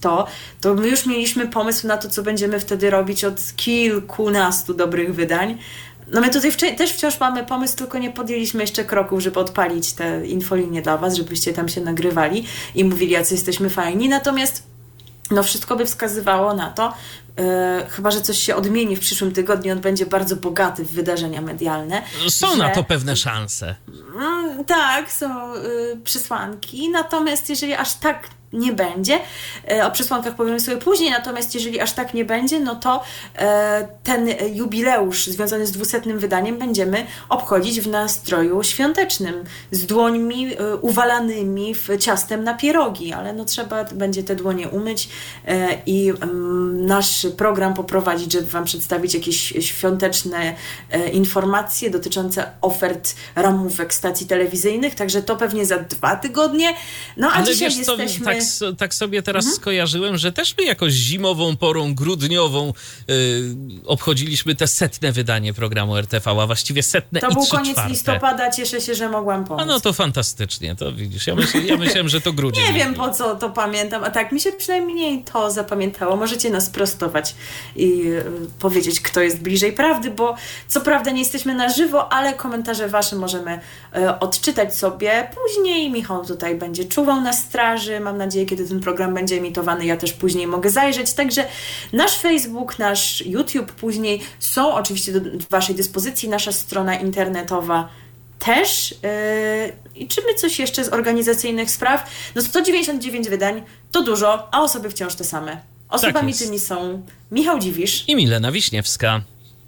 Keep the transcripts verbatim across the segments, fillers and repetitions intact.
to, to my już mieliśmy pomysł na to, co będziemy wtedy robić od kilkunastu dobrych wydań. No my tutaj wci- też wciąż mamy pomysł, tylko nie podjęliśmy jeszcze kroków, żeby odpalić te infolinię dla was, żebyście tam się nagrywali i mówili, jacy jesteśmy fajni. Natomiast no wszystko by wskazywało na to, Yy, chyba że coś się odmieni w przyszłym tygodniu, on będzie bardzo bogaty w wydarzenia medialne. Są że, na to pewne szanse. Yy, tak, są yy, przesłanki, natomiast jeżeli aż tak nie będzie, o przesłankach powiemy sobie później, natomiast jeżeli aż tak nie będzie, no to ten jubileusz związany z dwusetnym wydaniem będziemy obchodzić w nastroju świątecznym, z dłońmi uwalanymi w ciastem na pierogi, ale no trzeba będzie te dłonie umyć i nasz program poprowadzić, żeby wam przedstawić jakieś świąteczne informacje dotyczące ofert ramówek stacji telewizyjnych, także to pewnie za dwa tygodnie. No a ale dzisiaj wiesz, jesteśmy... Tak, tak sobie teraz mhm. skojarzyłem, że też my jakoś zimową porą, grudniową yy, obchodziliśmy te setne wydanie programu R T V, a właściwie setne to i był trzy koniec czwarte. listopada, cieszę się, że mogłam pomóc. A no to fantastycznie, to widzisz, ja, myśl, ja myślałem, że to grudzień. Nie wiem, po co to pamiętam, a tak mi się przynajmniej to zapamiętało. Możecie nas prostować i y, powiedzieć, kto jest bliżej prawdy, bo co prawda nie jesteśmy na żywo, ale komentarze wasze możemy y, odczytać sobie. Później Michał tutaj będzie czuwał na straży, mam nadzieję, kiedy ten program będzie emitowany, ja też później mogę zajrzeć. Także nasz Facebook, nasz YouTube później są oczywiście do waszej dyspozycji, nasza strona internetowa też. Yy, I czy my coś jeszcze z organizacyjnych spraw? No sto dziewięćdziesiąt dziewięć wydań to dużo, a osoby wciąż te same. Osobami tak tymi są Michał Dziwisz i Milena Wiśniewska.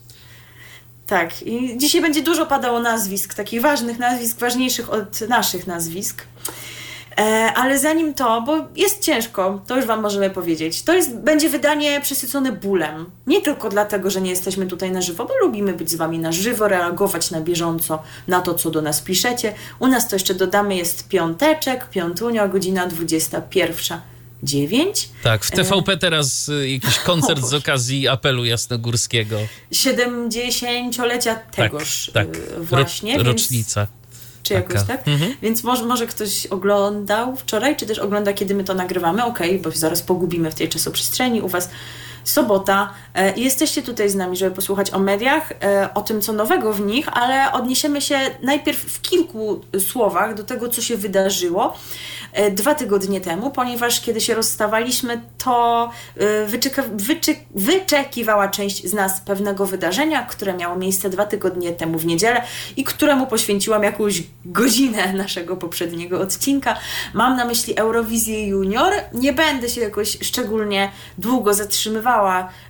Tak, i dzisiaj będzie dużo padało nazwisk, takich ważnych nazwisk, ważniejszych od naszych nazwisk. Ale zanim to, bo jest ciężko, to już wam możemy powiedzieć, to jest, będzie wydanie przesycone bólem. Nie tylko dlatego, że nie jesteśmy tutaj na żywo, bo lubimy być z wami na żywo, reagować na bieżąco na to, co do nas piszecie. U nas to jeszcze dodamy, jest piąteczek, piątunio, godzina dwudziesta pierwsza dziewięć. Tak, w T V P teraz jakiś koncert z okazji apelu jasnogórskiego. siedemdziesięciolecia tegoż tak, tak. właśnie. Ro- rocznica. Więc... Czy jakoś tak? Mhm. Więc może, może ktoś oglądał wczoraj, czy też ogląda, kiedy my to nagrywamy. Okej, okay, bo zaraz pogubimy w tej czasoprzestrzeni. U was sobota. E, jesteście tutaj z nami, żeby posłuchać o mediach, e, o tym, co nowego w nich, ale odniesiemy się najpierw w kilku słowach do tego, co się wydarzyło e, dwa tygodnie temu, ponieważ kiedy się rozstawaliśmy, to e, wyczeka- wyczy- wyczekiwała część z nas pewnego wydarzenia, które miało miejsce dwa tygodnie temu w niedzielę i któremu poświęciłam jakąś godzinę naszego poprzedniego odcinka. Mam na myśli Eurowizję Junior. Nie będę się jakoś szczególnie długo zatrzymywała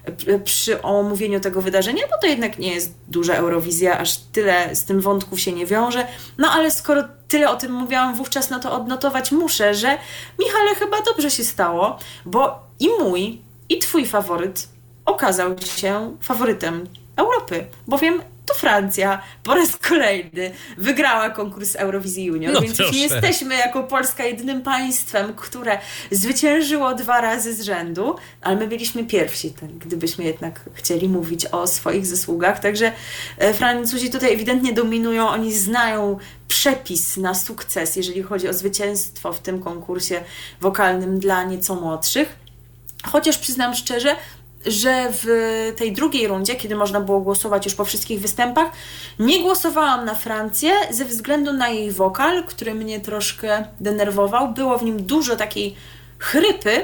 przy omówieniu tego wydarzenia, bo to jednak nie jest duża Eurowizja, aż tyle z tym wątków się nie wiąże. No ale skoro tyle o tym mówiłam wówczas, no to odnotować muszę, że Michale, chyba dobrze się stało, bo i mój, i twój faworyt okazał się faworytem Europy, bowiem to Francja po raz kolejny wygrała konkurs Eurowizji Junior, no więc już nie jesteśmy jako Polska jedynym państwem, które zwyciężyło dwa razy z rzędu, ale my byliśmy pierwsi, tak, gdybyśmy jednak chcieli mówić o swoich zasługach. Także Francuzi tutaj ewidentnie dominują, oni znają przepis na sukces, jeżeli chodzi o zwycięstwo w tym konkursie wokalnym dla nieco młodszych. Chociaż przyznam szczerze, że w tej drugiej rundzie, kiedy można było głosować już po wszystkich występach, nie głosowałam na Francję ze względu na jej wokal, który mnie troszkę denerwował. Było w nim dużo takiej chrypy,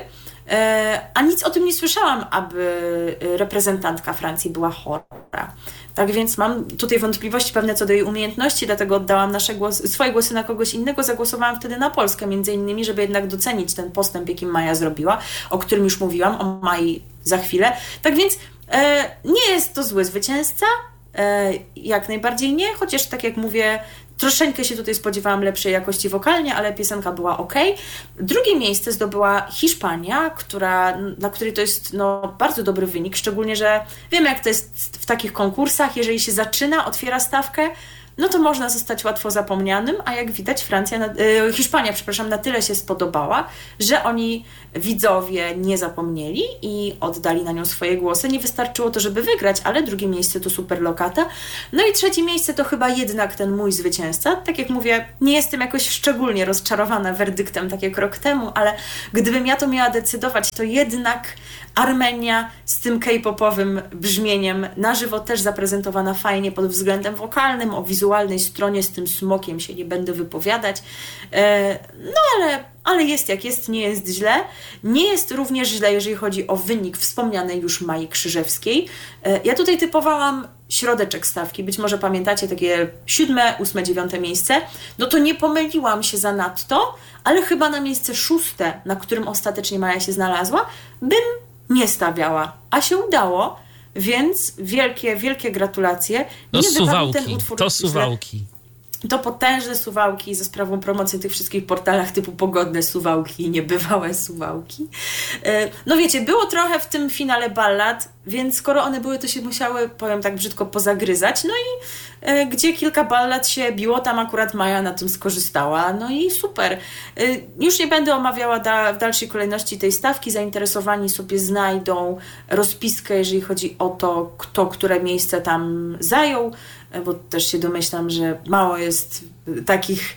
a nic o tym nie słyszałam, aby reprezentantka Francji była chora. Tak więc mam tutaj wątpliwości pewne co do jej umiejętności, dlatego oddałam nasze głosy, swoje głosy na kogoś innego, zagłosowałam wtedy na Polskę, między innymi, żeby jednak docenić ten postęp, jaki Maja zrobiła, o którym już mówiłam, o Mai za chwilę. Tak więc e, nie jest to zły zwycięzca, e, jak najbardziej nie, chociaż tak jak mówię, troszeczkę się tutaj spodziewałam lepszej jakości wokalnie, ale piosenka była ok. Drugie miejsce zdobyła Hiszpania, która, dla której to jest no, bardzo dobry wynik, szczególnie, że wiemy jak to jest w takich konkursach, jeżeli się zaczyna, otwiera stawkę, no to można zostać łatwo zapomnianym, a jak widać Francja, e, Hiszpania, przepraszam, na tyle się spodobała, że oni widzowie nie zapomnieli i oddali na nią swoje głosy. Nie wystarczyło to, żeby wygrać, ale drugie miejsce to super lokata. No i trzecie miejsce to chyba jednak ten mój zwycięzca. Tak jak mówię, nie jestem jakoś szczególnie rozczarowana werdyktem, tak jak rok temu, ale gdybym ja to miała decydować, to jednak Armenia z tym K-popowym brzmieniem, na żywo też zaprezentowana fajnie pod względem wokalnym, o wizualnej stronie, z tym smokiem się nie będę wypowiadać. No ale, ale jest jak jest, nie jest źle. Nie jest również źle, jeżeli chodzi o wynik wspomnianej już Mai Krzyżewskiej. Ja tutaj typowałam środeczek stawki, być może pamiętacie takie siódme, ósme, dziewiąte miejsce. No to nie pomyliłam się zanadto, ale chyba na miejsce szóste, na którym ostatecznie Maja się znalazła, bym nie stawiała, a się udało, więc wielkie, wielkie gratulacje. To nie Suwałki, ten utwór to Suwałki. To potężne Suwałki za sprawą promocji tych wszystkich portalach typu pogodne Suwałki i niebywałe Suwałki. No wiecie, było trochę w tym finale ballad, więc skoro one były, to się musiały, powiem tak brzydko, pozagryzać. No i e, gdzie kilka ballad się biło, tam akurat Maja na tym skorzystała. No i super. E, już nie będę omawiała da, w dalszej kolejności tej stawki. Zainteresowani sobie znajdą rozpiskę, jeżeli chodzi o to, kto które miejsce tam zajął, bo też się domyślam, że mało jest takich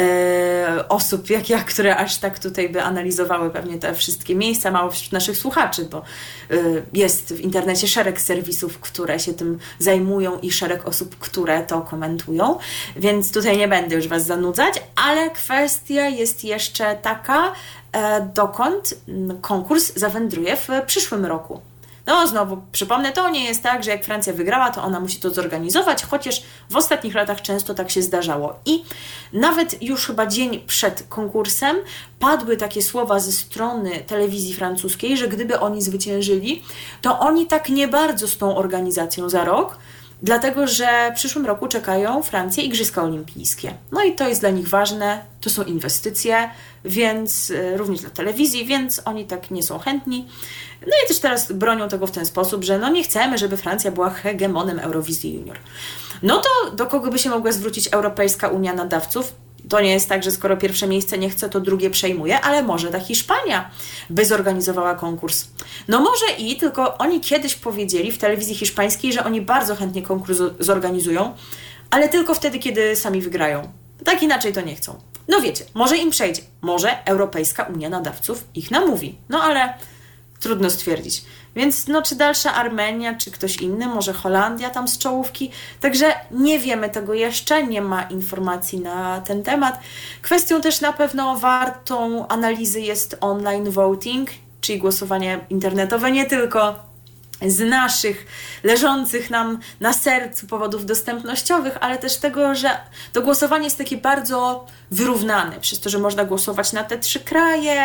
e, osób jak ja, które aż tak tutaj by analizowały pewnie te wszystkie miejsca, mało wśród naszych słuchaczy, bo e, jest w internecie szereg serwisów, które się tym zajmują i szereg osób, które to komentują, więc tutaj nie będę już Was zanudzać, ale kwestia jest jeszcze taka, e, dokąd konkurs zawędruje w przyszłym roku. No znowu, przypomnę, to nie jest tak, że jak Francja wygrała, to ona musi to zorganizować, chociaż w ostatnich latach często tak się zdarzało. I nawet już chyba dzień przed konkursem padły takie słowa ze strony telewizji francuskiej, że gdyby oni zwyciężyli, to oni tak nie bardzo z tą organizacją za rok, dlatego że w przyszłym roku czekają Francję Igrzyska Olimpijskie. No i to jest dla nich ważne, to są inwestycje, więc również dla telewizji, więc oni tak nie są chętni. No i też teraz bronią tego w ten sposób, że no nie chcemy, żeby Francja była hegemonem Eurowizji Junior. No to do kogo by się mogła zwrócić Europejska Unia Nadawców? To nie jest tak, że skoro pierwsze miejsce nie chce, to drugie przejmuje, ale może ta Hiszpania by zorganizowała konkurs. No może i, tylko oni kiedyś powiedzieli w telewizji hiszpańskiej, że oni bardzo chętnie konkurs zorganizują, ale tylko wtedy, kiedy sami wygrają. Tak inaczej to nie chcą. No wiecie, może im przejdzie. Może Europejska Unia Nadawców ich namówi. No ale trudno stwierdzić. Więc no czy dalsza Armenia, czy ktoś inny, może Holandia tam z czołówki. Także nie wiemy tego jeszcze, nie ma informacji na ten temat. Kwestią też na pewno wartą analizy jest online voting, czyli głosowanie internetowe, nie tylko z naszych leżących nam na sercu powodów dostępnościowych, ale też tego, że to głosowanie jest takie bardzo wyrównane, przez to, że można głosować na te trzy kraje,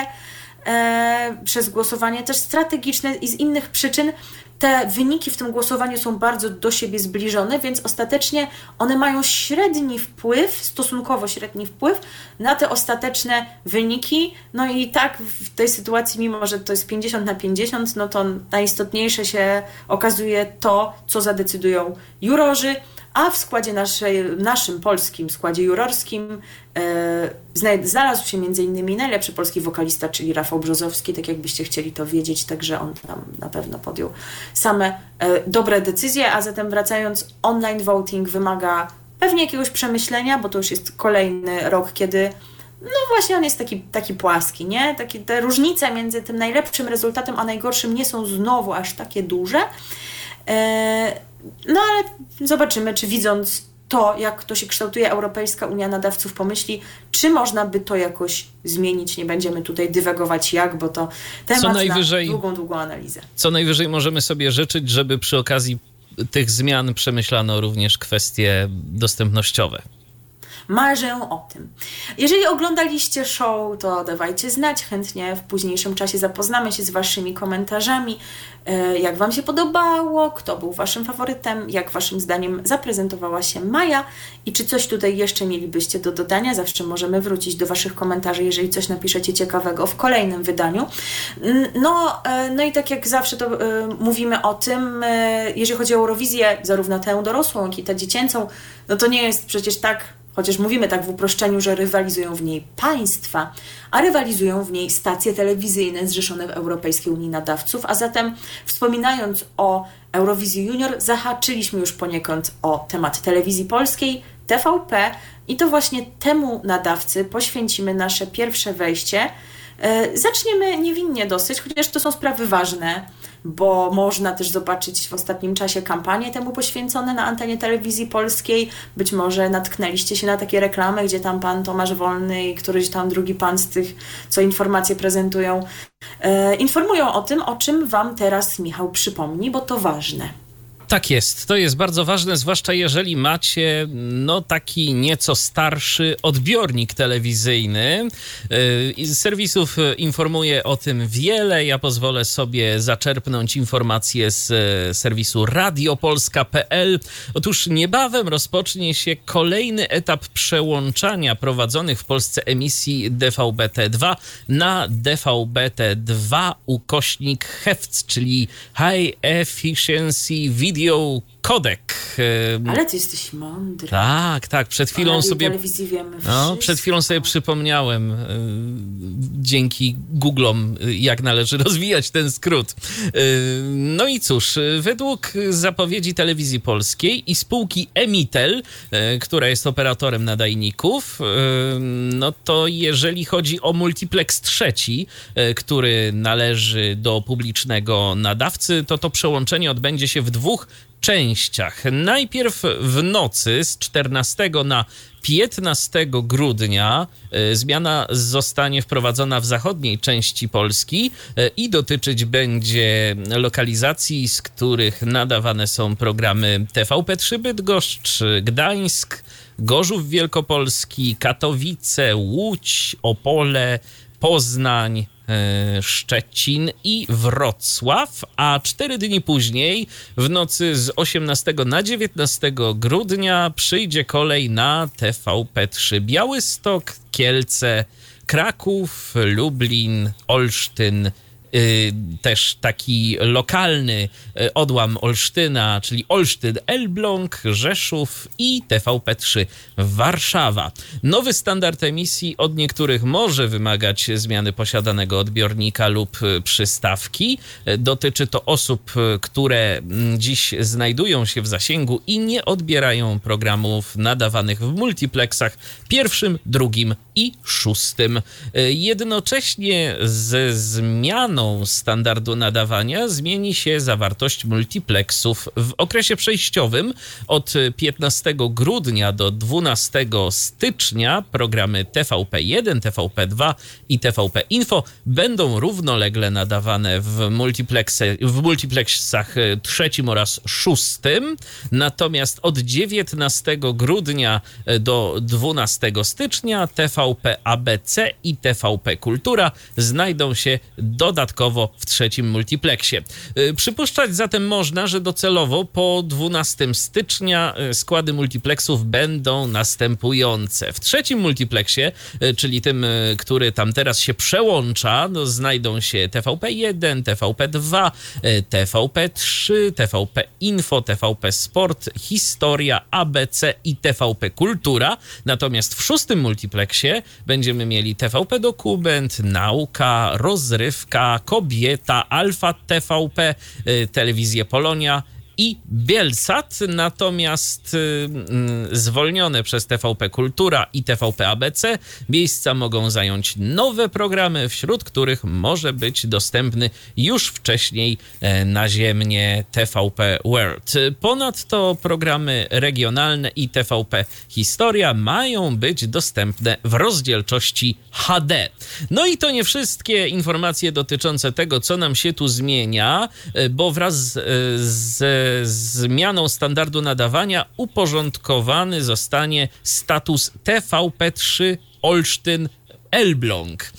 E, przez głosowanie też strategiczne i z innych przyczyn te wyniki w tym głosowaniu są bardzo do siebie zbliżone, więc ostatecznie one mają średni wpływ, stosunkowo średni wpływ na te ostateczne wyniki. No i tak w tej sytuacji, mimo że to jest pięćdziesiąt na pięćdziesiąt, no to najistotniejsze się okazuje to, co zadecydują jurorzy, a w składzie naszej, naszym polskim składzie jurorskim e, znalazł się między innymi najlepszy polski wokalista, czyli Rafał Brzozowski, tak jakbyście chcieli to wiedzieć, także on tam na pewno podjął same e, dobre decyzje, a zatem wracając, online voting wymaga pewnie jakiegoś przemyślenia, bo to już jest kolejny rok, kiedy no właśnie on jest taki, taki płaski, nie? Takie, te różnice między tym najlepszym rezultatem a najgorszym nie są znowu aż takie duże. E, No ale zobaczymy, czy widząc to, jak to się kształtuje Europejska Unia Nadawców, pomyśli, czy można by to jakoś zmienić. Nie będziemy tutaj dywagować jak, bo to temat najwyżej, na długą, długą analizę. Co najwyżej możemy sobie życzyć, żeby przy okazji tych zmian przemyślano również kwestie dostępnościowe. Marzę o tym. Jeżeli oglądaliście show, to dawajcie znać, chętnie w późniejszym czasie zapoznamy się z waszymi komentarzami, jak wam się podobało, kto był waszym faworytem, jak waszym zdaniem zaprezentowała się Maja i czy coś tutaj jeszcze mielibyście do dodania. Zawsze możemy wrócić do waszych komentarzy, jeżeli coś napiszecie ciekawego w kolejnym wydaniu. No, no i tak jak zawsze to mówimy o tym, jeżeli chodzi o Eurowizję, zarówno tę dorosłą, jak i tę dziecięcą, no to nie jest przecież tak, chociaż mówimy tak w uproszczeniu, że rywalizują w niej państwa, a rywalizują w niej stacje telewizyjne zrzeszone w Europejskiej Unii Nadawców, a zatem wspominając o Eurowizji Junior, zahaczyliśmy już poniekąd o temat telewizji polskiej, T V P i to właśnie temu nadawcy poświęcimy nasze pierwsze wejście. Zaczniemy niewinnie dosyć, chociaż to są sprawy ważne, bo można też zobaczyć w ostatnim czasie kampanie temu poświęcone na antenie telewizji polskiej. Być może natknęliście się na takie reklamy, gdzie tam pan Tomasz Wolny i któryś tam drugi pan z tych, co informacje prezentują, e, informują o tym, o czym wam teraz Michał przypomni, bo to ważne. Tak jest, to jest bardzo ważne, zwłaszcza jeżeli macie no taki nieco starszy odbiornik telewizyjny. Yy, serwisów informuje o tym wiele. Ja pozwolę sobie zaczerpnąć informacje z serwisu radiopolska kropka p l. Otóż niebawem rozpocznie się kolejny etap przełączania prowadzonych w Polsce emisji D V B T dwa na D V B T dwa ukośnik H E V C, czyli High Efficiency Video Video Codec. Ale ty jesteś mądry. Tak, tak. Przed chwilą sobie. Wiemy no, przed chwilą sobie przypomniałem yy, dzięki Googlom, jak należy rozwijać ten skrót. Yy, no i cóż, według zapowiedzi Telewizji Polskiej i spółki Emitel, yy, która jest operatorem nadajników, yy, no to jeżeli chodzi o multiplex trzeci, yy, który należy do publicznego nadawcy, to to przełączenie odbędzie się w dwóch częściach. Najpierw w nocy z czternastego na piętnastego grudnia y, zmiana zostanie wprowadzona w zachodniej części Polski y, i dotyczyć będzie lokalizacji, z których nadawane są programy T V P trzy Bydgoszcz, Gdańsk, Gorzów Wielkopolski, Katowice, Łódź, Opole, Poznań, Szczecin i Wrocław, a cztery dni później, w nocy z osiemnastego na dziewiętnastego grudnia, przyjdzie kolej na T V P trzy Białystok, Kielce, Kraków, Lublin, Olsztyn, Yy, też taki lokalny yy, odłam Olsztyna, czyli Olsztyn, Elbląg, Rzeszów i T V P trzy Warszawa. Nowy standard emisji od niektórych może wymagać zmiany posiadanego odbiornika lub przystawki. Yy, dotyczy to osób, które dziś znajdują się w zasięgu i nie odbierają programów nadawanych w multiplexach pierwszym, drugim i szóstym. Yy, jednocześnie ze zmianą standardu nadawania zmieni się zawartość multiplexów. W okresie przejściowym od piętnastego grudnia do dwunastego stycznia programy T V P jeden, T V P dwa i T V P Info będą równolegle nadawane w, w multiplexach trzecim oraz szóstym. Natomiast od dziewiętnastego grudnia do dwunastego stycznia T V P A B C i T V P Kultura znajdą się dodatkowo w trzecim multiplexie. Przypuszczać zatem można, że docelowo po dwunastego stycznia składy multiplexów będą następujące. W trzecim multiplexie, czyli tym, który tam teraz się przełącza, no, znajdą się T V P jeden, T V P dwa, T V P trzy, T V P Info, T V P Sport, Historia, A B C i T V P Kultura. Natomiast w szóstym multiplexie będziemy mieli T V P Dokument, Nauka, Rozrywka, Kobieta, Alfa T V P, Telewizję Polonia i Bielsat, natomiast y, y, zwolnione przez T V P Kultura i T V P A B C miejsca mogą zająć nowe programy, wśród których może być dostępny już wcześniej e, naziemnie T V P World. Ponadto programy regionalne i T V P Historia mają być dostępne w rozdzielczości H D. No i to nie wszystkie informacje dotyczące tego, co nam się tu zmienia, bo wraz z, z zmianą standardu nadawania uporządkowany zostanie status T V P trzy Olsztyn Elbląg.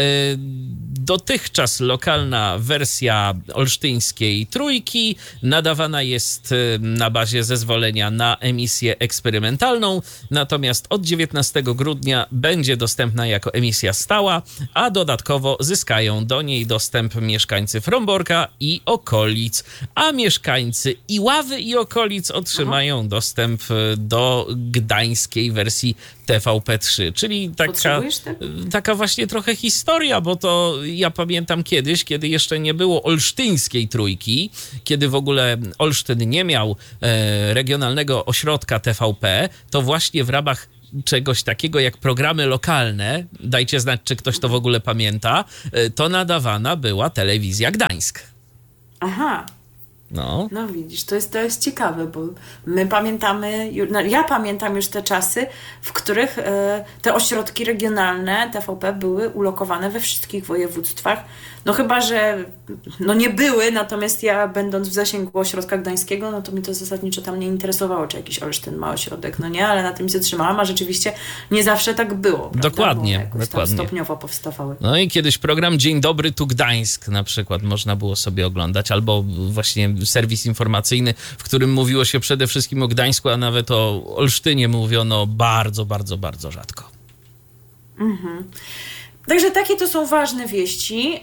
Dotychczas lokalna wersja olsztyńskiej trójki nadawana jest na bazie zezwolenia na emisję eksperymentalną, natomiast od dziewiętnastego grudnia będzie dostępna jako emisja stała, a dodatkowo zyskają do niej dostęp mieszkańcy Fromborka i okolic, a mieszkańcy Iławy i okolic otrzymają Aha. dostęp do gdańskiej wersji T V P trzy, czyli taka, taka właśnie trochę historia, bo to ja pamiętam kiedyś, kiedy jeszcze nie było olsztyńskiej trójki, kiedy w ogóle Olsztyn nie miał e, regionalnego ośrodka T V P, to właśnie w ramach czegoś takiego jak programy lokalne, dajcie znać, czy ktoś to w ogóle pamięta, e, to nadawana była Telewizja Gdańsk. Aha. No. no widzisz, to jest, to jest ciekawe, bo my pamiętamy, no ja pamiętam już te czasy, w których e, te ośrodki regionalne T V P były ulokowane we wszystkich województwach. No chyba, że no nie były, natomiast ja będąc w zasięgu ośrodka gdańskiego, no to mi to zasadniczo tam nie interesowało, czy jakiś Olsztyn ma ośrodek, no nie, ale na tym się zatrzymałam, a rzeczywiście nie zawsze tak było. Prawda? Dokładnie, bo dokładnie. Tam stopniowo powstawały. No i kiedyś program Dzień Dobry tu Gdańsk na przykład można było sobie oglądać, albo właśnie serwis informacyjny, w którym mówiło się przede wszystkim o Gdańsku, a nawet o Olsztynie mówiono bardzo, bardzo, bardzo rzadko. Mhm. Także takie to są ważne wieści.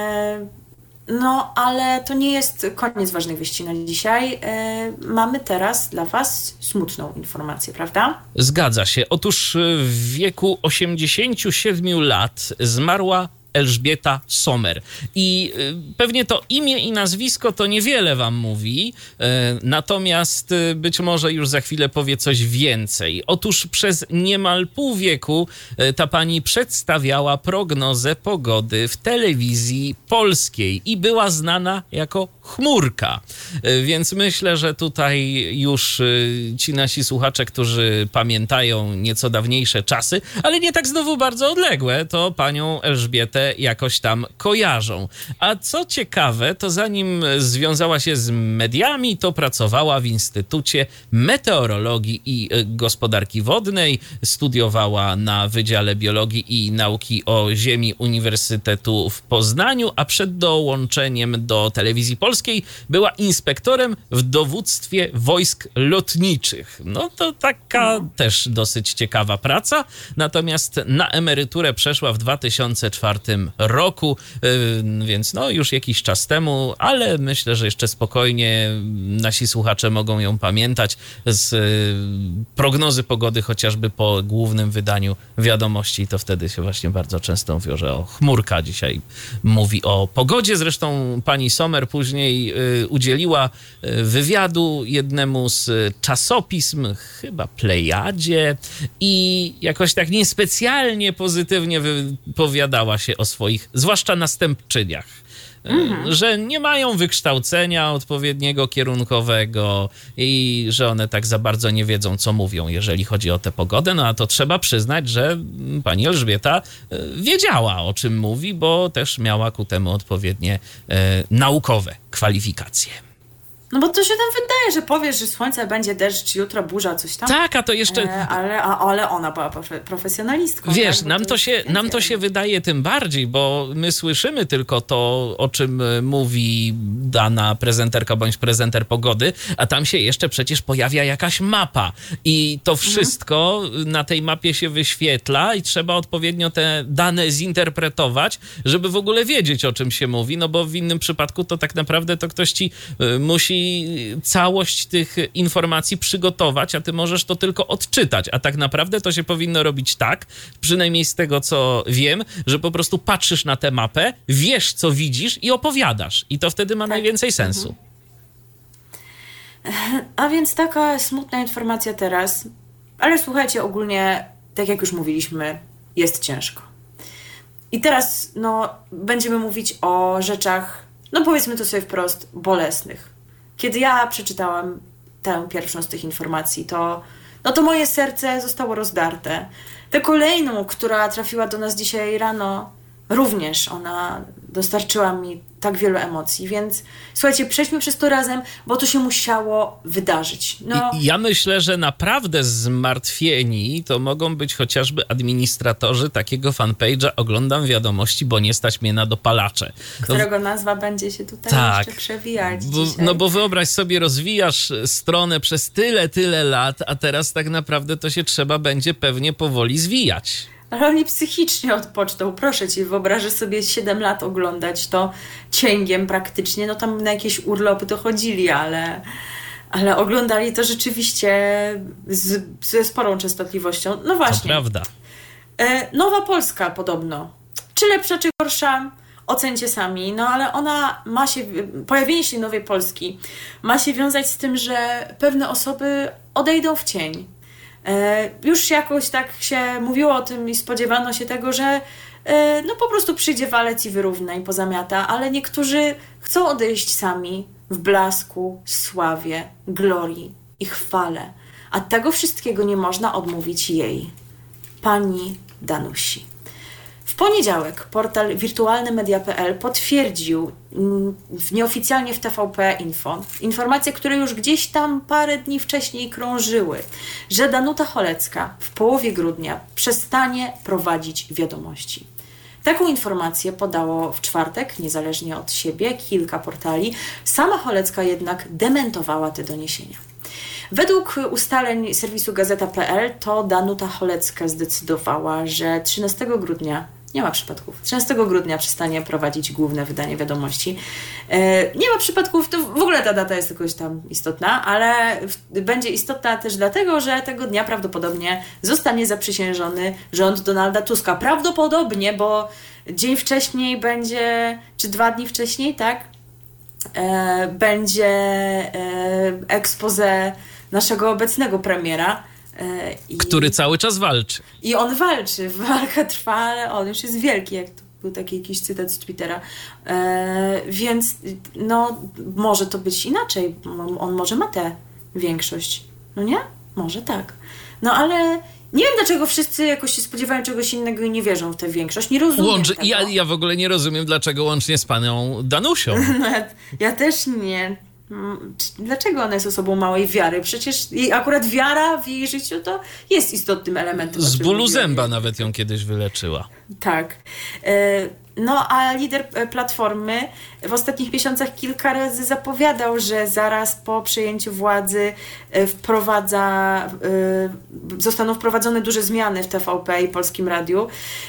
No, ale to nie jest koniec ważnych wieści na dzisiaj. Mamy teraz dla Was smutną informację, prawda? Zgadza się. Otóż w wieku osiemdziesięciu siedmiu lat zmarła Elżbieta Sommer. I pewnie to imię i nazwisko to niewiele wam mówi, natomiast być może już za chwilę powie coś więcej. Otóż przez niemal pół wieku ta pani przedstawiała prognozę pogody w telewizji polskiej i była znana jako Chmurka. Więc myślę, że tutaj już ci nasi słuchacze, którzy pamiętają nieco dawniejsze czasy, ale nie tak znowu bardzo odległe, to panią Elżbietę jakoś tam kojarzą. A co ciekawe, to zanim związała się z mediami, to pracowała w Instytucie Meteorologii i Gospodarki Wodnej, studiowała na Wydziale Biologii i Nauki o Ziemi Uniwersytetu w Poznaniu, a przed dołączeniem do Telewizji Polskiej była inspektorem w dowództwie wojsk lotniczych. No to taka też dosyć ciekawa praca, natomiast na emeryturę przeszła w dwa tysiące czwartym roku, więc no już jakiś czas temu, ale myślę, że jeszcze spokojnie nasi słuchacze mogą ją pamiętać z prognozy pogody, chociażby po głównym wydaniu Wiadomości, to wtedy się właśnie bardzo często mówi, że o Chmurka dzisiaj mówi o pogodzie. Zresztą pani Sommer później udzieliła wywiadu jednemu z czasopism, chyba Plejadzie, i jakoś tak niespecjalnie pozytywnie wypowiadała się o swoich, zwłaszcza następczyniach. Mhm. Że nie mają wykształcenia odpowiedniego kierunkowego i że one tak za bardzo nie wiedzą, co mówią, jeżeli chodzi o tę pogodę. No a to trzeba przyznać, że pani Elżbieta wiedziała, o czym mówi, bo też miała ku temu odpowiednie e, naukowe kwalifikacje. No bo to się tam wydaje, że powiesz, że słońce będzie deszcz, jutro burza, coś tam. Tak, a to jeszcze... E, ale, a, ale ona była profesjonalistką. Wiesz, tak? nam, to, to się, nam to się wydaje tym bardziej, bo my słyszymy tylko to, o czym mówi dana prezenterka bądź prezenter pogody, a tam się jeszcze przecież pojawia jakaś mapa i to wszystko mhm. na tej mapie się wyświetla i trzeba odpowiednio te dane zinterpretować, żeby w ogóle wiedzieć, o czym się mówi, no bo w innym przypadku to tak naprawdę to ktoś ci musi całość tych informacji przygotować, a ty możesz to tylko odczytać, a tak naprawdę to się powinno robić tak, przynajmniej z tego, co wiem, że po prostu patrzysz na tę mapę, wiesz, co widzisz i opowiadasz. I to wtedy ma tak. najwięcej sensu. A więc taka smutna informacja teraz, ale słuchajcie, ogólnie, tak jak już mówiliśmy, jest ciężko. I teraz, no, będziemy mówić o rzeczach, no powiedzmy to sobie wprost, bolesnych. Kiedy ja przeczytałam tę pierwszą z tych informacji, to, no to moje serce zostało rozdarte. Tę kolejną, która trafiła do nas dzisiaj rano, również ona dostarczyła mi tak wielu emocji, więc słuchajcie, przejdźmy przez to razem, bo to się musiało wydarzyć. No. I ja myślę, że naprawdę zmartwieni to mogą być chociażby administratorzy takiego fanpage'a Oglądam Wiadomości, bo nie stać mnie na dopalacze. Którego no, nazwa będzie się tutaj tak, jeszcze przewijać bo, dzisiaj. No bo wyobraź sobie, rozwijasz stronę przez tyle, tyle lat, a teraz tak naprawdę to się trzeba będzie pewnie powoli zwijać. Ale oni psychicznie odpoczną. Proszę cię, wyobrażę sobie siedem lat oglądać to cięgiem praktycznie. No tam na jakieś urlopy to chodzili, ale, ale oglądali to rzeczywiście z, ze sporą częstotliwością. No właśnie. To prawda. E, Nowa Polska podobno. Czy lepsza, czy gorsza? Ocencie sami. No ale ona ma się... Pojawienie się Nowej Polski ma się wiązać z tym, że pewne osoby odejdą w cień. Już jakoś tak się mówiło o tym i spodziewano się tego, że no po prostu przyjdzie walec i wyrówna i pozamiata, ale niektórzy chcą odejść sami w blasku, sławie, glorii i chwale. A tego wszystkiego nie można odmówić jej, pani Danusi. W poniedziałek portal wirtualny media kropka p l potwierdził nieoficjalnie w T V P Info informacje, które już gdzieś tam parę dni wcześniej krążyły, że Danuta Cholecka w połowie grudnia przestanie prowadzić wiadomości. Taką informację podało w czwartek, niezależnie od siebie, kilka portali. Sama Cholecka jednak dementowała te doniesienia. Według ustaleń serwisu gazeta kropka p l to Danuta Cholecka zdecydowała, że trzynastego grudnia, nie ma przypadków, trzynastego grudnia przestanie prowadzić główne wydanie wiadomości. Nie ma przypadków, to w ogóle ta data jest jakoś tam istotna, ale będzie istotna też dlatego, że tego dnia prawdopodobnie zostanie zaprzysiężony rząd Donalda Tuska. Prawdopodobnie, bo dzień wcześniej będzie, czy dwa dni wcześniej, tak, będzie expose naszego obecnego premiera. I, który cały czas walczy. I on walczy, walka trwa, ale on już jest wielki, jak to był taki jakiś cytat z Twittera. E, więc no, może to być inaczej. On może ma tę większość. No nie? Może tak. No ale nie wiem, dlaczego wszyscy jakoś się spodziewają czegoś innego i nie wierzą w tę większość. Nie rozumiem Łącz, tego. Ja, ja w ogóle nie rozumiem, dlaczego łącznie z panią Danusią. No, ja, ja też nie. Dlaczego ona jest osobą małej wiary? Przecież jej, akurat wiara w jej życiu to jest istotnym elementem. Z bólu zęba nawet ją kiedyś wyleczyła. Tak. No a lider Platformy w ostatnich miesiącach kilka razy zapowiadał, że zaraz po przejęciu władzy wprowadza, zostaną wprowadzone duże zmiany w T V P i Polskim Radiu.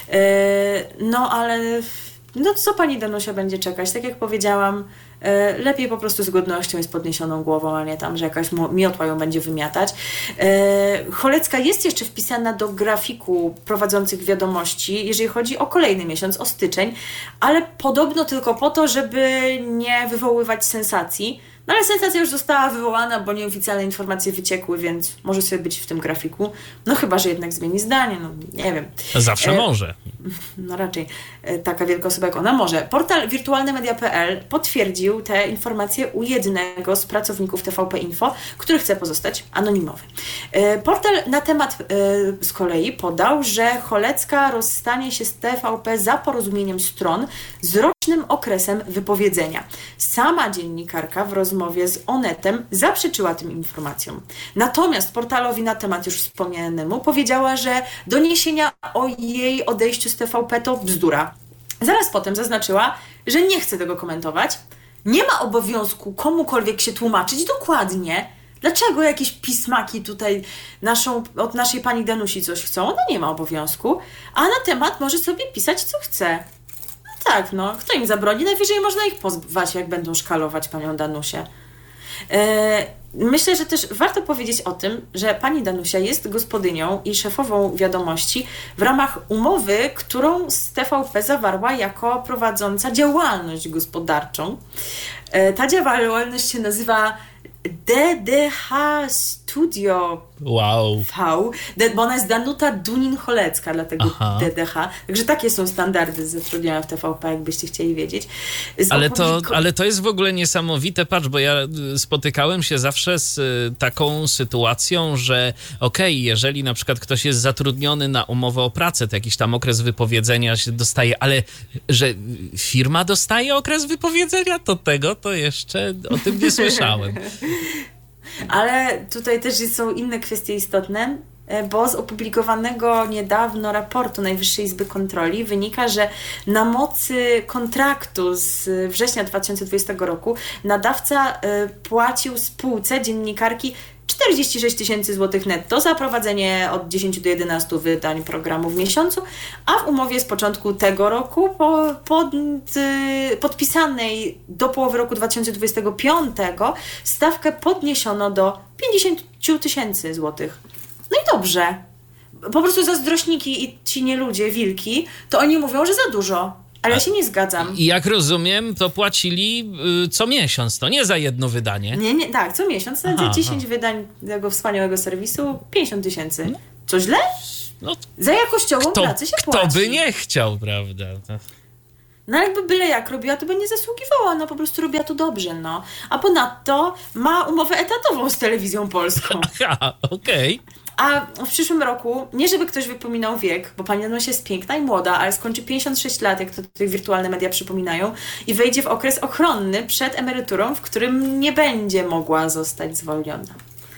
No ale no co pani Danusia będzie czekać? Tak jak powiedziałam, lepiej po prostu z godnością i z podniesioną głową, a nie tam, że jakaś miotła ją będzie wymiatać. Cholecka jest jeszcze wpisana do grafiku prowadzących wiadomości, jeżeli chodzi o kolejny miesiąc, o styczeń, ale podobno tylko po to, żeby nie wywoływać sensacji. No ale sensacja już została wywołana, bo nieoficjalne informacje wyciekły, więc może sobie być w tym grafiku. No chyba, że jednak zmieni zdanie, no nie wiem. Zawsze e, może. No raczej e, taka wielka osoba jak ona może. Portal wirtualny media kropka p l potwierdził te informacje u jednego z pracowników T V P Info, który chce pozostać anonimowy. E, portal na temat e, z kolei podał, że Cholecka rozstanie się z T V P za porozumieniem stron z rocznym okresem wypowiedzenia. Sama dziennikarka w rozmowie z Onetem zaprzeczyła tym informacjom. Natomiast portalowi na temat już wspomnianemu powiedziała, że doniesienia o jej odejściu z T V P to bzdura. Zaraz potem zaznaczyła, że nie chce tego komentować. Nie ma obowiązku komukolwiek się tłumaczyć dokładnie, dlaczego jakieś pismaki tutaj naszą, od naszej pani Danusi coś chcą. Ona nie ma obowiązku, a na temat może sobie pisać co chce. Tak, no, kto im zabroni? Najwyżej można ich pozwać, jak będą szkalować panią Danusię. E, myślę, że też warto powiedzieć o tym, że pani Danusia jest gospodynią i szefową wiadomości w ramach umowy, którą z T V P zawarła jako prowadząca działalność gospodarczą. E, ta działalność się nazywa D D H Studio wow. V, bo ona jest Danuta Dunin-Cholecka, dlatego Aha. D D H. Także takie są standardy zatrudnienia w T V P, jakbyście chcieli wiedzieć. Ale to, ale to jest w ogóle niesamowite, patrz, bo ja spotykałem się zawsze z taką sytuacją, że okej, okay, jeżeli na przykład ktoś jest zatrudniony na umowę o pracę, to jakiś tam okres wypowiedzenia się dostaje, ale że firma dostaje okres wypowiedzenia, to tego to jeszcze o tym nie słyszałem. Ale tutaj też są inne kwestie istotne, bo z opublikowanego niedawno raportu Najwyższej Izby Kontroli wynika, że na mocy kontraktu z września dwa tysiące dwudziestego roku nadawca płacił spółce dziennikarki czterdzieści sześć tysięcy złotych netto za prowadzenie od dziesięciu do jedenastu wydań programu w miesiącu, a w umowie z początku tego roku po, pod, podpisanej do połowy roku dwa tysiące dwudziestego piątego stawkę podniesiono do pięćdziesięciu tysięcy złotych. No i dobrze. Po prostu zazdrośniki i ci nieludzie, wilki, to oni mówią, że za dużo. Ale ja się nie zgadzam. I jak rozumiem, to płacili y, co miesiąc, to nie za jedno wydanie. Nie, nie, tak, co miesiąc. Za dziesięć aha. wydań tego wspaniałego serwisu, pięćdziesiąt tysięcy. Co źle? No, za jakościową kto, pracę się kto płaci. Kto by nie chciał, prawda? No jakby byle jak robiła, to by nie zasługiwała. Ona po prostu robiła to dobrze, no. A ponadto ma umowę etatową z Telewizją Polską. Aha, okej. Okay. A w przyszłym roku, nie żeby ktoś wypominał wiek, bo pani Danusia jest piękna i młoda, ale skończy pięćdziesiąt sześć lat, jak to tutaj wirtualne media przypominają, i wejdzie w okres ochronny przed emeryturą, w którym nie będzie mogła zostać zwolniona.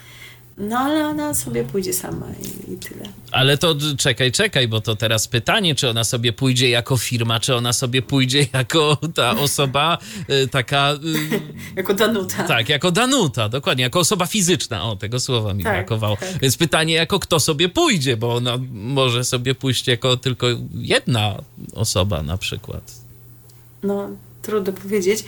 No ale ona sobie pójdzie sama i, i tyle. Ale to czekaj, czekaj, bo to teraz pytanie, czy ona sobie pójdzie jako firma, czy ona sobie pójdzie jako ta osoba y, taka... Y, jako Danuta. Tak, jako Danuta, dokładnie, jako osoba fizyczna. O, tego słowa mi tak, brakowało. Tak. Więc pytanie, jako kto sobie pójdzie, bo ona może sobie pójść jako tylko jedna osoba na przykład. No... Trudno powiedzieć.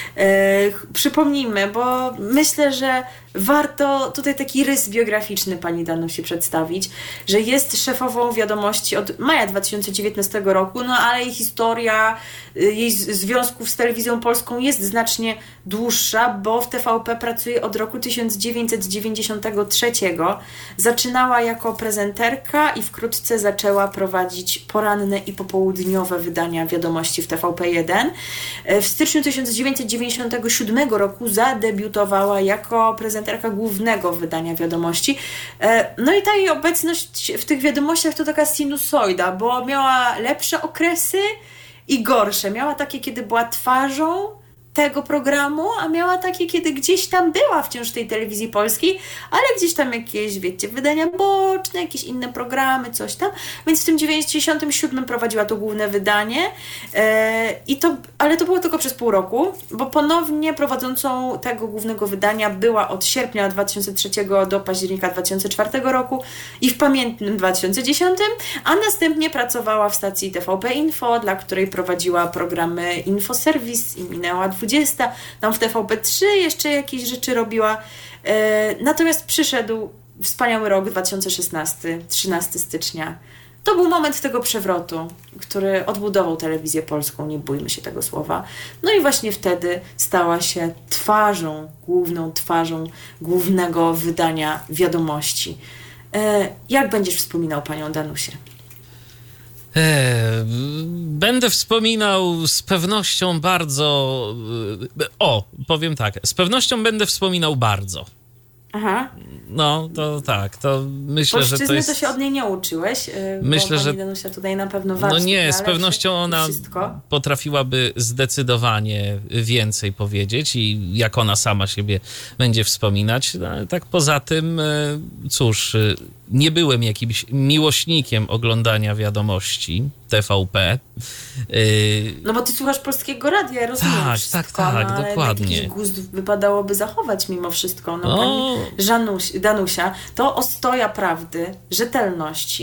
E, przypomnijmy, bo myślę, że warto tutaj taki rys biograficzny pani Danusi przedstawić, że jest szefową Wiadomości od maja dwa tysiące dziewiętnastego roku, no ale jej historia, jej związków z Telewizją Polską jest znacznie dłuższa, bo w T V P pracuje od roku tysiąc dziewięćset dziewięćdziesiątego trzeciego. Zaczynała jako prezenterka i wkrótce zaczęła prowadzić poranne i popołudniowe wydania Wiadomości w T V P jeden. W styczniu tysiąc dziewięćset dziewięćdziesiątego siódmego roku zadebiutowała jako prezenterka głównego wydania Wiadomości. No i ta jej obecność w tych wiadomościach to taka sinusoida, bo miała lepsze okresy i gorsze. Miała takie, kiedy była twarzą tego programu, a miała takie, kiedy gdzieś tam była wciąż w tej Telewizji Polskiej, ale gdzieś tam jakieś, wiecie, wydania boczne, jakieś inne programy, coś tam. Więc w tym dziewięćdziesiątym siódmym prowadziła to główne wydanie, yy, i to, ale to było tylko przez pół roku, bo ponownie prowadzącą tego głównego wydania była od sierpnia dwa tysiące trzeciego do października dwa tysiące czwartego roku i w pamiętnym dwa tysiące dziesiątym, a następnie pracowała w stacji T V P Info, dla której prowadziła programy Infoserwis i Minęła dwudziesta. Tam w T V P trzy jeszcze jakieś rzeczy robiła. E, natomiast przyszedł wspaniały rok dwa tysiące szesnasty, trzynastego stycznia. To był moment tego przewrotu, który odbudował Telewizję Polską, nie bójmy się tego słowa. No i właśnie wtedy stała się twarzą, główną twarzą głównego wydania Wiadomości. E, jak będziesz wspominał panią Danusię? Będę wspominał z pewnością bardzo... O, powiem tak, z pewnością będę wspominał bardzo. Aha. No, to tak, to myślę, że to jest... to się od niej nie uczyłeś, myślę, bo że... pani Danusia tutaj na pewno warsztat. No nie, z pewnością ona wszystko. Potrafiłaby zdecydowanie więcej powiedzieć i jak ona sama siebie będzie wspominać. No, ale tak poza tym, cóż, nie byłem jakimś miłośnikiem oglądania Wiadomości T V P. No bo ty słuchasz Polskiego Radia, ja rozumiem tak, wszystko, tak, tak, no, ale dokładnie. jakiś gust wypadałoby zachować mimo wszystko. No, no. Pani Żanuś, Danusia to ostoja prawdy, rzetelności,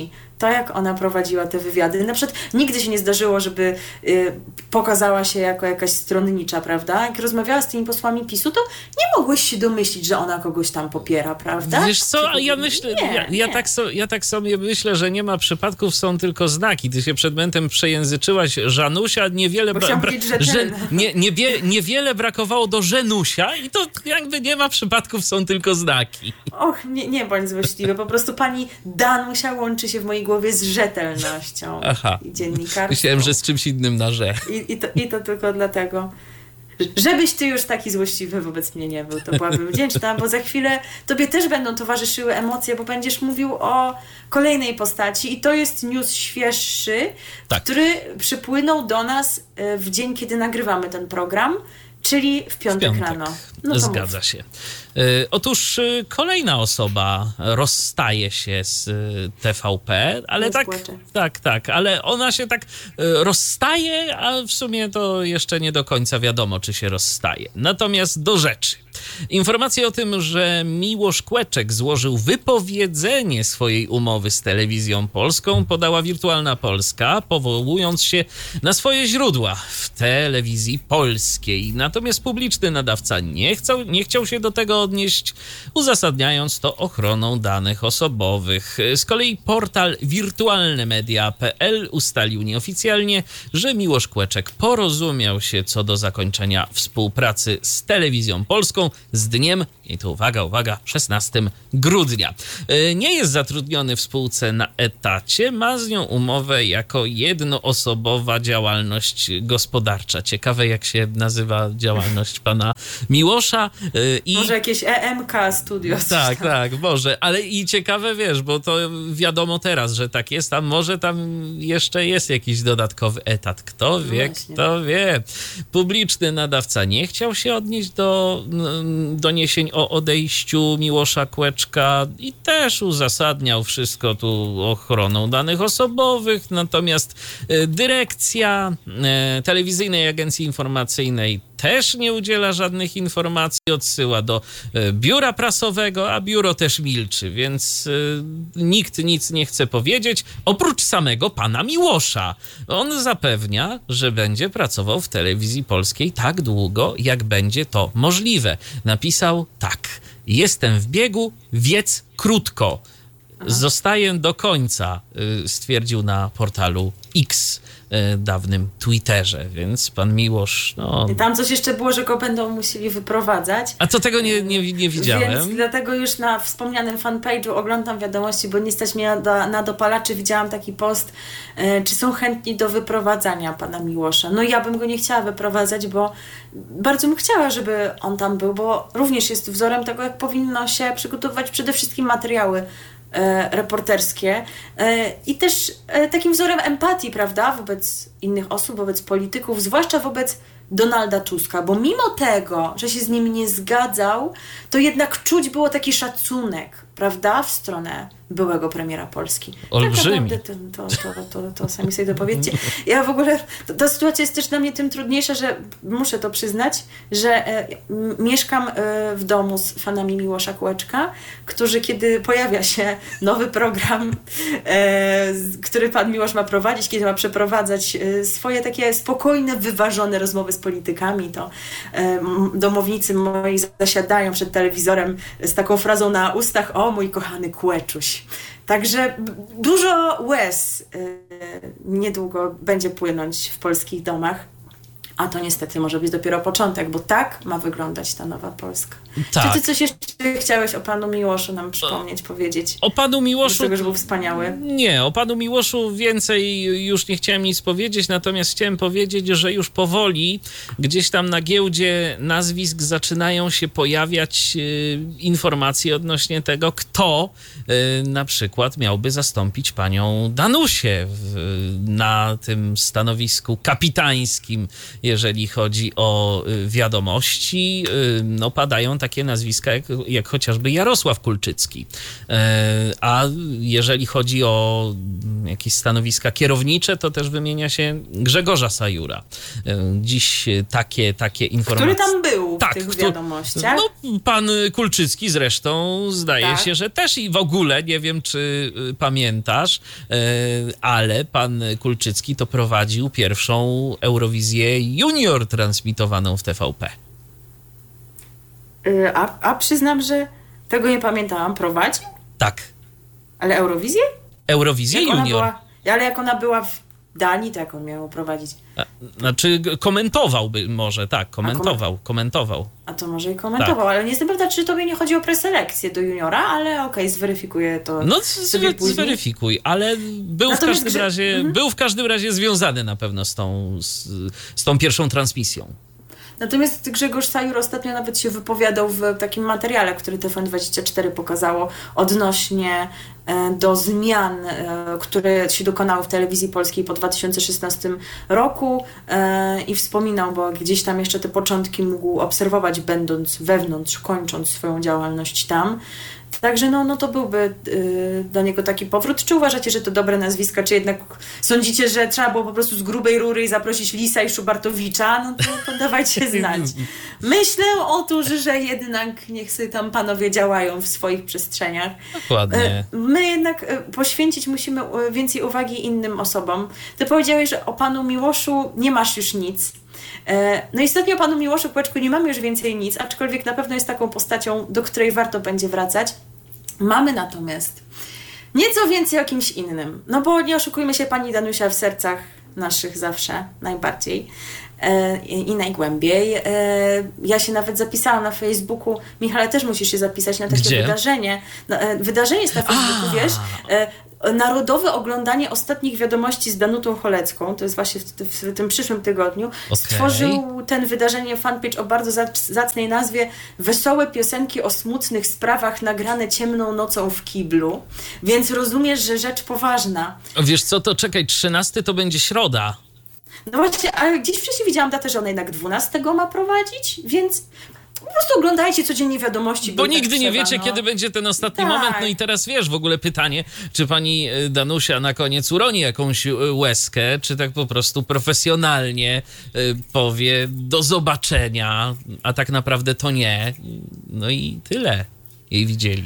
to, jak ona prowadziła te wywiady. Na przykład nigdy się nie zdarzyło, żeby y, pokazała się jako jakaś stronnicza, prawda? Jak rozmawiała z tymi posłami PiSu, to nie mogłeś się domyślić, że ona kogoś tam popiera, prawda? Wiesz co, a ja myślę, nie, ja, ja, tak so, ja tak sobie myślę, że nie ma przypadków, są tylko znaki. Ty się przed momentem przejęzyczyłaś Żanusia, niewiele, bra, bra, że, nie, nie, niewiele brakowało do Żenusia i to jakby nie ma przypadków, są tylko znaki. Och, nie, nie bądź złośliwy, po prostu pani Danusia łączy się w mojej głowie z rzetelnością. Aha. I dziennikarstwem. Myślałem, że z czymś innym na że. I, i, to, I to tylko dlatego, żebyś ty już taki złośliwy wobec mnie nie był. To byłabym wdzięczna, bo za chwilę tobie też będą towarzyszyły emocje, bo będziesz mówił o kolejnej postaci i to jest news świeższy, tak, który przypłynął do nas w dzień, kiedy nagrywamy ten program, czyli w piątek, w piątek. rano. No Zgadza mów. się. Y, otóż y, kolejna osoba rozstaje się z y, T V P, ale tak, tak, tak, ale ona się tak y, rozstaje, a w sumie to jeszcze nie do końca wiadomo, czy się rozstaje. Natomiast do rzeczy. Informacje o tym, że Miłosz Kłeczek złożył wypowiedzenie swojej umowy z Telewizją Polską, podała Wirtualna Polska, powołując się na swoje źródła w Telewizji Polskiej. Natomiast publiczny nadawca nie chciał, nie chciał się do tego odnieść, uzasadniając to ochroną danych osobowych. Z kolei portal wirtualnemedia kropka p l ustalił nieoficjalnie, że Miłosz Kłeczek porozumiał się co do zakończenia współpracy z Telewizją Polską z dniem, i to uwaga, uwaga, szesnastego grudnia. Nie jest zatrudniony w spółce na etacie, ma z nią umowę jako jednoosobowa działalność gospodarcza. Ciekawe, jak się nazywa działalność pana Miłosza. I... Może jakieś E M K Studios. Tak, tak, może, ale i ciekawe, wiesz, bo to wiadomo teraz, że tak jest, a może tam jeszcze jest jakiś dodatkowy etat. Kto wie, Właśnie. kto wie. Publiczny nadawca nie chciał się odnieść do doniesień o odejściu Miłosza Kłeczka i też uzasadniał wszystko tu ochroną danych osobowych, natomiast dyrekcja Telewizyjnej Agencji Informacyjnej też nie udziela żadnych informacji, odsyła do biura prasowego, a biuro też milczy, więc nikt nic nie chce powiedzieć, oprócz samego pana Miłosza. On zapewnia, że będzie pracował w Telewizji Polskiej tak długo, jak będzie to możliwe. Napisał tak: jestem w biegu, wiedz krótko. Zostaję do końca, stwierdził na portalu X, dawnym Twitterze, więc pan Miłosz... No... I tam coś jeszcze było, że go będą musieli wyprowadzać. A to tego nie, nie, nie widziałem. Więc dlatego już na wspomnianym fanpage'u oglądam wiadomości, bo nie stać mnie na, na dopalaczy. Widziałam taki post, e, czy są chętni do wyprowadzania pana Miłosza. No ja bym go nie chciała wyprowadzać, bo bardzo bym chciała, żeby on tam był, bo również jest wzorem tego, jak powinno się przygotowywać przede wszystkim materiały reporterskie i też takim wzorem empatii, prawda, wobec innych osób, wobec polityków, zwłaszcza wobec Donalda Tuska, bo mimo tego, że się z nim nie zgadzał, to jednak czuć było taki szacunek, prawda, w stronę byłego premiera Polski. Olbrzymi. Tak naprawdę to, to, to, to, to sami sobie dopowiedzcie. Ja w ogóle, to, ta sytuacja jest też dla mnie tym trudniejsza, że muszę to przyznać, że e, mieszkam e, w domu z fanami Miłosza Kłeczka, którzy kiedy pojawia się nowy program, e, który pan Miłosz ma prowadzić, kiedy ma przeprowadzać e, swoje takie spokojne, wyważone rozmowy z politykami, to e, domownicy moi zasiadają przed telewizorem z taką frazą na ustach: o mój kochany Kłeczuś. Także dużo łez y, niedługo będzie płynąć w polskich domach, a to niestety może być dopiero początek, bo tak ma wyglądać ta nowa Polska. Tak. Czy ty coś jeszcze chciałeś o panu Miłoszu nam przypomnieć, o, powiedzieć? O panu Miłoszu... Tego, że był wspaniały. Nie, o panu Miłoszu więcej już nie chciałem nic powiedzieć, natomiast chciałem powiedzieć, że już powoli gdzieś tam na giełdzie nazwisk zaczynają się pojawiać y, informacje odnośnie tego, kto y, na przykład miałby zastąpić panią Danusię w, na tym stanowisku kapitańskim, jeżeli chodzi o y, wiadomości. Y, no padają takie nazwiska jak, jak chociażby Jarosław Kulczycki. A jeżeli chodzi o jakieś stanowiska kierownicze, to też wymienia się Grzegorza Sajura. Dziś takie, takie informacje... Który tam był. Tak, tak, tych kto, wiadomościach. No, pan Kulczycki zresztą zdaje tak. się, że też i w ogóle, nie wiem czy pamiętasz, ale pan Kulczycki to prowadził pierwszą Eurowizję Junior transmitowaną w T V P. A, a przyznam, że tego nie pamiętałam. Prowadził? Tak. Ale Eurowizję? Eurowizję jak Junior. Była, ale jak ona była w Danii, to jak on miał prowadzić? A, znaczy komentowałby może, tak, komentował, a komentował. A to może i komentował, tak. Ale nie jestem pewna, czy tobie nie chodzi o preselekcję do juniora, ale okej, okay, zweryfikuję to. No sobie zweryfikuj, ale był Natomiast, w każdym że... razie, mhm. był w każdym razie związany na pewno z tą, z, z tą pierwszą transmisją. Natomiast Grzegorz Sajur ostatnio nawet się wypowiadał w takim materiale, który T V N dwadzieścia cztery pokazało odnośnie do zmian, które się dokonały w telewizji polskiej po dwa tysiące szesnastym roku i wspominał, bo gdzieś tam jeszcze te początki mógł obserwować, będąc wewnątrz, kończąc swoją działalność tam. Także no, no to byłby yy, dla niego taki powrót. Czy uważacie, że to dobre nazwiska, czy jednak sądzicie, że trzeba było po prostu z grubej rury zaprosić Lisa i Szubartowicza? No to, to dawajcie znać. Myślę otóż, że jednak niech sobie tam panowie działają w swoich przestrzeniach. Dokładnie. Yy, my jednak yy, poświęcić musimy więcej uwagi innym osobom. Ty powiedziałeś, że o panu Miłoszu nie masz już nic. No istotnie o panu Miłoszu Kłeczku nie mamy już więcej nic, aczkolwiek na pewno jest taką postacią, do której warto będzie wracać. Mamy natomiast nieco więcej o kimś innym. No bo nie oszukujmy się, pani Danusia w sercach naszych zawsze, najbardziej i najgłębiej. Ja się nawet zapisałam na Facebooku. Michale, też musisz się zapisać na takie Gdzie? wydarzenie. Wydarzenie jest na Facebooku, A. wiesz... Narodowe oglądanie ostatnich wiadomości z Danutą Cholecką, to jest właśnie w, w, w tym przyszłym tygodniu, okay. Stworzył ten wydarzenie fanpage o bardzo zacnej nazwie Wesołe piosenki o smutnych sprawach nagrane ciemną nocą w kiblu, więc rozumiesz, że rzecz poważna. Wiesz co, to czekaj, trzynasty to będzie środa. No właśnie, ale gdzieś wcześniej widziałam datę, że ona jednak dwunastego ma prowadzić, więc... Po prostu oglądajcie codziennie wiadomości. Bo, bo nigdy tak nie trzeba, wiecie, no. kiedy będzie ten ostatni tak. moment. No i teraz wiesz, w ogóle pytanie, czy pani Danusia na koniec uroni jakąś łezkę, czy tak po prostu profesjonalnie powie do zobaczenia, a tak naprawdę to nie. No i tyle jej widzieli.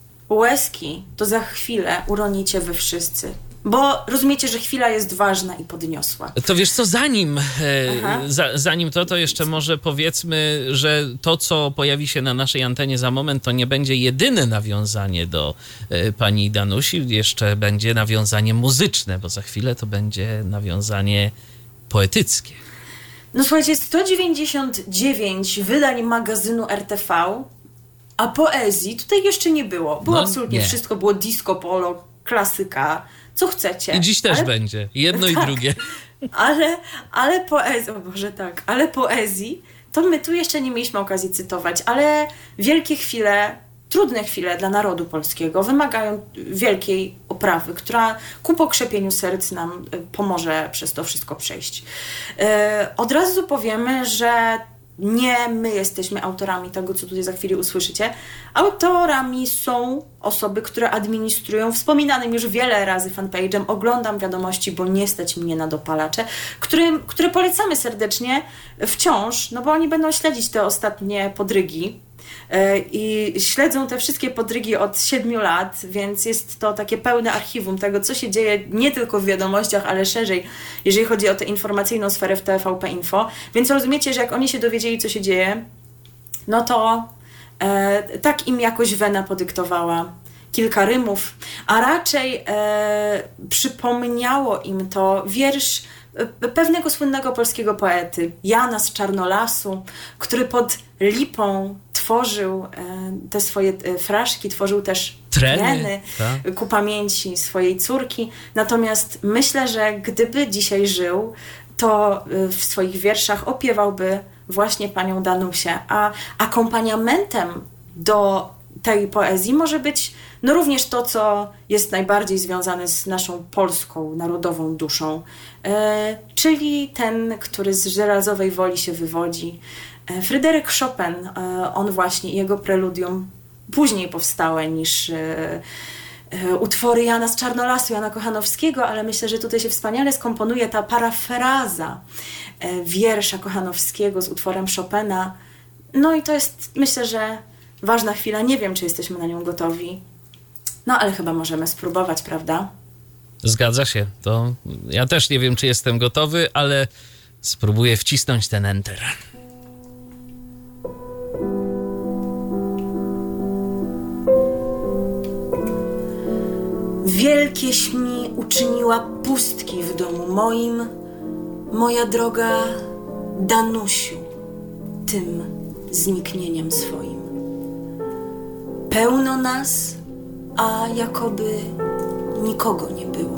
Łezki to za chwilę uronicie wy wszyscy. Bo rozumiecie, że chwila jest ważna i podniosła. To wiesz co, zanim, e, za, zanim to, to jeszcze może powiedzmy, że to, co pojawi się na naszej antenie za moment, to nie będzie jedyne nawiązanie do e, pani Danusi. Jeszcze będzie nawiązanie muzyczne, bo za chwilę to będzie nawiązanie poetyckie. No słuchajcie, sto dziewięćdziesiąt dziewięć wydań magazynu R T V, a poezji tutaj jeszcze nie było. Było no, absolutnie nie. Wszystko, było disco polo, klasyka, co chcecie. I dziś też ale... będzie. Jedno tak, i drugie. Ale, ale poezji, o Boże tak, ale poezji to my tu jeszcze nie mieliśmy okazji cytować, ale wielkie chwile, trudne chwile dla narodu polskiego wymagają wielkiej oprawy, która ku pokrzepieniu serc nam pomoże przez to wszystko przejść. Yy, od razu powiemy, że nie my jesteśmy autorami tego, co tutaj za chwilę usłyszycie. Autorami są osoby, które administrują wspominanym już wiele razy fanpage'em Oglądam Wiadomości, bo nie stać mnie na dopalacze, które, które polecamy serdecznie wciąż, no bo oni będą śledzić te ostatnie podrygi i śledzą te wszystkie podrygi od siedmiu lat, więc jest to takie pełne archiwum tego, co się dzieje nie tylko w wiadomościach, ale szerzej, jeżeli chodzi o tę informacyjną sferę w T V P Info. Więc rozumiecie, że jak oni się dowiedzieli, co się dzieje, no to e, tak im jakoś wena podyktowała kilka rymów, a raczej e, przypomniało im to wiersz pewnego słynnego polskiego poety, Jana z Czarnolasu, który pod lipą tworzył te swoje fraszki, tworzył też treny, treny tak. ku pamięci swojej córki. Natomiast myślę, że gdyby dzisiaj żył, to w swoich wierszach opiewałby właśnie panią Danusię, a akompaniamentem do tej poezji może być no również to, co jest najbardziej związane z naszą polską, narodową duszą, e, czyli ten, który z żelazowej woli się wywodzi. E, Fryderyk Chopin, e, on właśnie, jego preludium później powstałe niż e, e, utwory Jana z Czarnolasu, Jana Kochanowskiego, ale myślę, że tutaj się wspaniale skomponuje ta parafraza e, wiersza Kochanowskiego z utworem Chopina. No i to jest, myślę, że ważna chwila. Nie wiem, czy jesteśmy na nią gotowi. No, ale chyba możemy spróbować, prawda? Zgadza się. To ja też nie wiem, czy jestem gotowy, ale spróbuję wcisnąć ten enter. Wielkieś mi uczyniła pustki w domu moim, moja droga Danusiu, tym zniknieniem swoim. Pełno nas, a jakoby nikogo nie było.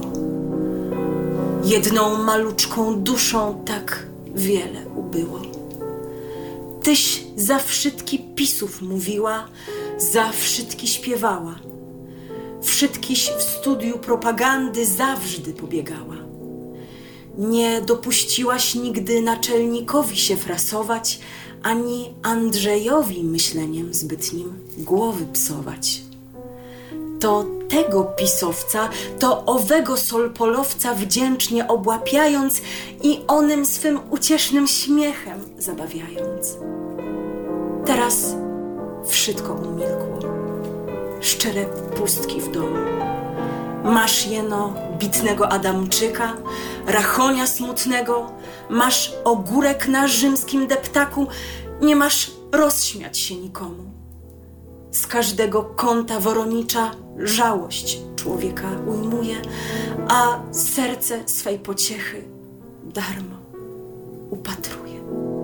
Jedną maluczką duszą tak wiele ubyło. Tyś za wszystki pisów mówiła, za wszystki śpiewała. Wszystkiś w studiu propagandy zawsze pobiegała. Nie dopuściłaś nigdy naczelnikowi się frasować, ani Andrzejowi myśleniem zbytnim głowy psować. To tego pisowca, to owego solpolowca wdzięcznie obłapiając i onym swym uciesznym śmiechem zabawiając. Teraz wszystko umilkło. Szczere pustki w domu. Masz jeno bitnego Adamczyka, Rachonia smutnego, masz ogórek na rzymskim deptaku, nie masz rozśmiać się nikomu. Z każdego kąta woronicza żałość człowieka ujmuje, a serce swej pociechy darmo upatruje.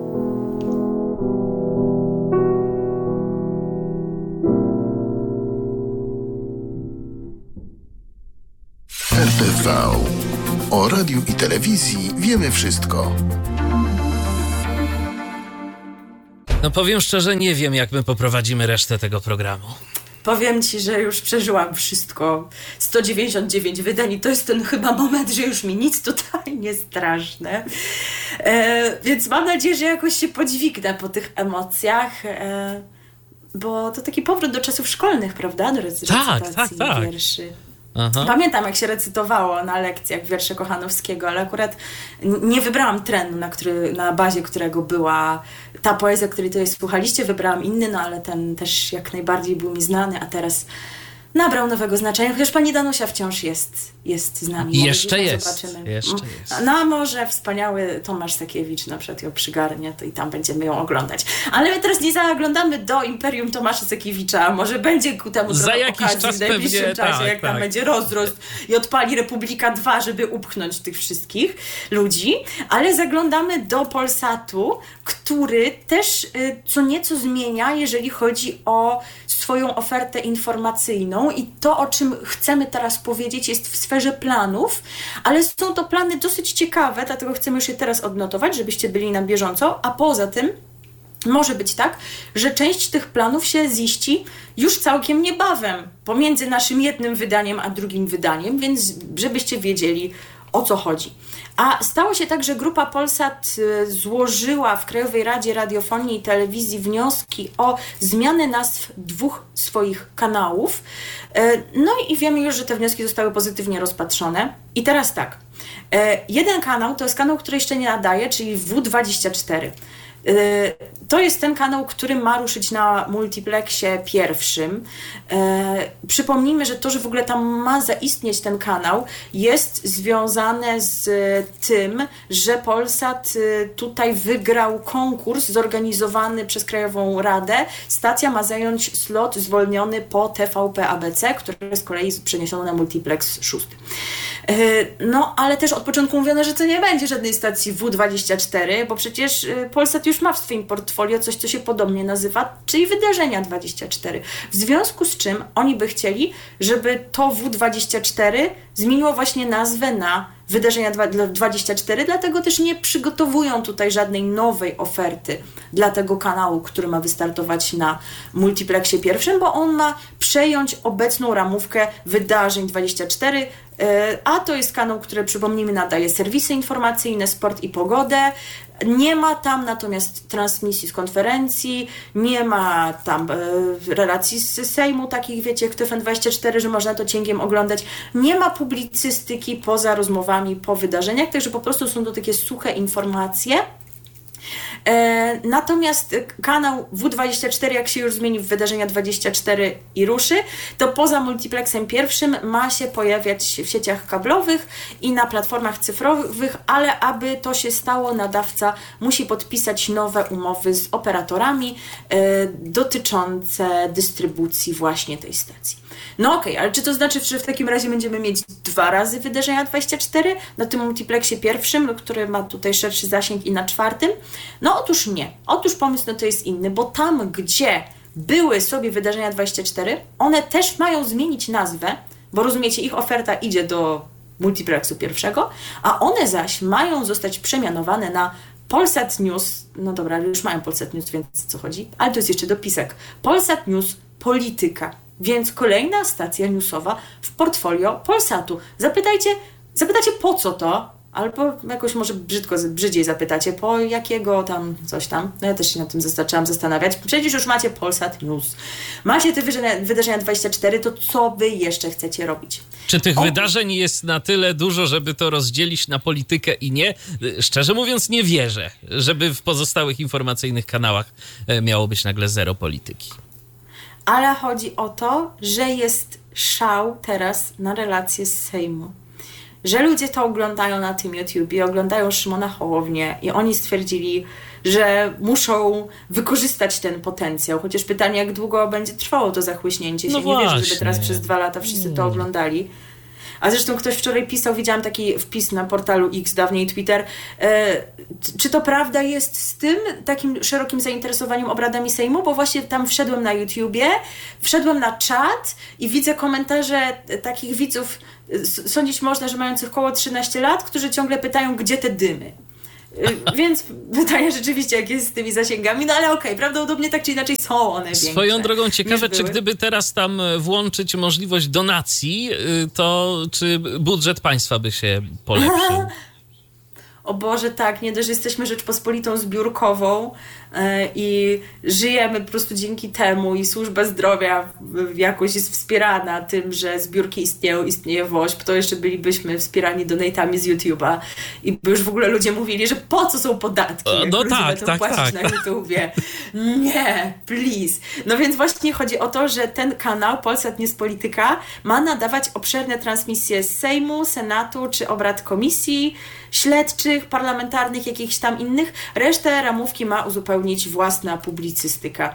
R T V. O radiu i telewizji wiemy wszystko. No powiem szczerze, nie wiem, jak my poprowadzimy resztę tego programu. Powiem ci, że już przeżyłam wszystko. sto dziewięćdziesiąt dziewięć wydań i to jest ten chyba moment, że już mi nic tutaj nie straszne. E, więc mam nadzieję, że jakoś się podźwignę po tych emocjach. E, bo to taki powrót do czasów szkolnych, prawda? Do recytacji tak, tak, tak. wierszy. Aha. Pamiętam, jak się recytowało na lekcjach wiersze Kochanowskiego, ale akurat nie wybrałam trendu, na, który, na bazie którego była ta poezja, której tutaj słuchaliście. Wybrałam inny, no ale ten też jak najbardziej był mi znany, a teraz nabrał nowego znaczenia, chociaż pani Danusia wciąż jest, jest z nami. I jeszcze jest, zobaczymy. jeszcze jest. No a może wspaniały Tomasz Sakiewicz na przykład ją przygarnie, to i tam będziemy ją oglądać. Ale my teraz nie zaglądamy do Imperium Tomasza Sakiewicza, może będzie ku temu Za trochę jakiś okazji czas w najbliższym pewnie, czasie, tak, jak tak. tam będzie rozrost i odpali Republika dwa, żeby upchnąć tych wszystkich ludzi. Ale zaglądamy do Polsatu, który też y, co nieco zmienia, jeżeli chodzi o swoją ofertę informacyjną i to, o czym chcemy teraz powiedzieć, jest w sferze planów, ale są to plany dosyć ciekawe, dlatego chcemy już je teraz odnotować, żebyście byli na bieżąco, a poza tym może być tak, że część tych planów się ziści już całkiem niebawem, pomiędzy naszym jednym wydaniem a drugim wydaniem, więc żebyście wiedzieli, o co chodzi. A stało się tak, że Grupa Polsat złożyła w Krajowej Radzie Radiofonii i Telewizji wnioski o zmianę nazw dwóch swoich kanałów. No i wiemy już, że te wnioski zostały pozytywnie rozpatrzone. I teraz tak, jeden kanał to jest kanał, który jeszcze nie nadaje, czyli W dwadzieścia cztery. To jest ten kanał, który ma ruszyć na multiplexie pierwszym. E, przypomnijmy, że to, że w ogóle tam ma zaistnieć ten kanał, jest związane z tym, że Polsat tutaj wygrał konkurs zorganizowany przez Krajową Radę. Stacja ma zająć slot zwolniony po T V P A B C, które z kolei przeniesiono na multiplex szósty. E, no, ale też od początku mówiono, że to nie będzie żadnej stacji W dwadzieścia cztery, bo przecież Polsat już ma w swoim portfolio coś, co się podobnie nazywa, czyli Wydarzenia dwadzieścia cztery. W związku z czym oni by chcieli, żeby to W dwadzieścia cztery zmieniło właśnie nazwę na Wydarzenia dwadzieścia cztery, dlatego też nie przygotowują tutaj żadnej nowej oferty dla tego kanału, który ma wystartować na multiplexie pierwszym, bo on ma przejąć obecną ramówkę Wydarzeń dwadzieścia cztery, a to jest kanał, który, przypomnijmy, nadaje serwisy informacyjne, sport i pogodę. Nie ma tam natomiast transmisji z konferencji, nie ma tam e, relacji z Sejmu, takich wiecie, jak T F N dwadzieścia cztery, że można to cięgiem oglądać. Nie ma publicystyki poza rozmowami po wydarzeniach, także po prostu są to takie suche informacje. E, natomiast kanał W dwadzieścia cztery, jak się już zmieni w Wydarzenia dwadzieścia cztery i ruszy, to poza multiplexem pierwszym ma się pojawiać w sieciach kablowych i na platformach cyfrowych, ale aby to się stało, nadawca musi podpisać nowe umowy z operatorami e, dotyczące dystrybucji właśnie tej stacji. No okej, okay, ale czy to znaczy, że w takim razie będziemy mieć dwa razy Wydarzenia dwadzieścia cztery na tym multiplexie pierwszym, który ma tutaj szerszy zasięg, i na czwartym? No otóż nie. Otóż pomysł no to jest inny, bo tam, gdzie były sobie Wydarzenia dwadzieścia cztery, one też mają zmienić nazwę, bo rozumiecie, ich oferta idzie do multiplexu pierwszego, a one zaś mają zostać przemianowane na Polsat News, no dobra, już mają Polsat News, więc co chodzi? Ale to jest jeszcze dopisek. Polsat News Polityka. Więc kolejna stacja newsowa w portfolio Polsatu. Zapytajcie, zapytacie po co to, albo jakoś może brzydko, brzydziej zapytacie, po jakiego tam coś tam. No ja też się nad tym zaczęłam zastanawiać. Przecież już macie Polsat News. Macie te wydarzenia, wydarzenia dwadzieścia cztery, to co wy jeszcze chcecie robić? Czy tych o... wydarzeń jest na tyle dużo, żeby to rozdzielić na politykę i nie? Szczerze mówiąc nie wierzę, żeby w pozostałych informacyjnych kanałach miało być nagle zero polityki. Ale chodzi o to, że jest szał teraz na relacje z Sejmu. Że ludzie to oglądają na tym YouTubie, oglądają Szymona Hołownię i oni stwierdzili, że muszą wykorzystać ten potencjał. Chociaż pytanie, jak długo będzie trwało to zachłyśnięcie się. No nie wierzę, żeby teraz przez dwa lata wszyscy to oglądali. A zresztą ktoś wczoraj pisał, widziałam taki wpis na portalu X, dawniej Twitter, e, czy to prawda jest z tym takim szerokim zainteresowaniem obradami Sejmu, bo właśnie tam wszedłem na YouTubie, wszedłem na czat i widzę komentarze takich widzów, sądzić można, że mających około trzynaście lat, którzy ciągle pytają, gdzie te dymy. Więc pytanie rzeczywiście, jak jest z tymi zasięgami, no ale okej, okay, prawdopodobnie tak czy inaczej są one większe. Swoją drogą ciekawe, czy gdyby teraz tam włączyć możliwość donacji, to czy budżet państwa by się polepszył? O Boże, tak, nie dość, że jesteśmy Rzeczpospolitą zbiórkową yy, i żyjemy po prostu dzięki temu i służba zdrowia jakoś jest wspierana tym, że zbiórki istnieją, istnieje WOŚP, to jeszcze bylibyśmy wspierani donatami z YouTube'a i by już w ogóle ludzie mówili, że po co są podatki, jak no ludzie tak, będą tak, płacić tak. na YouTubie. Nie, please. No więc właśnie chodzi o to, że ten kanał Polsat News Polityka ma nadawać obszerne transmisje z Sejmu, Senatu czy obrad komisji śledczych, parlamentarnych, jakichś tam innych. Resztę ramówki ma uzupełnić własna publicystyka.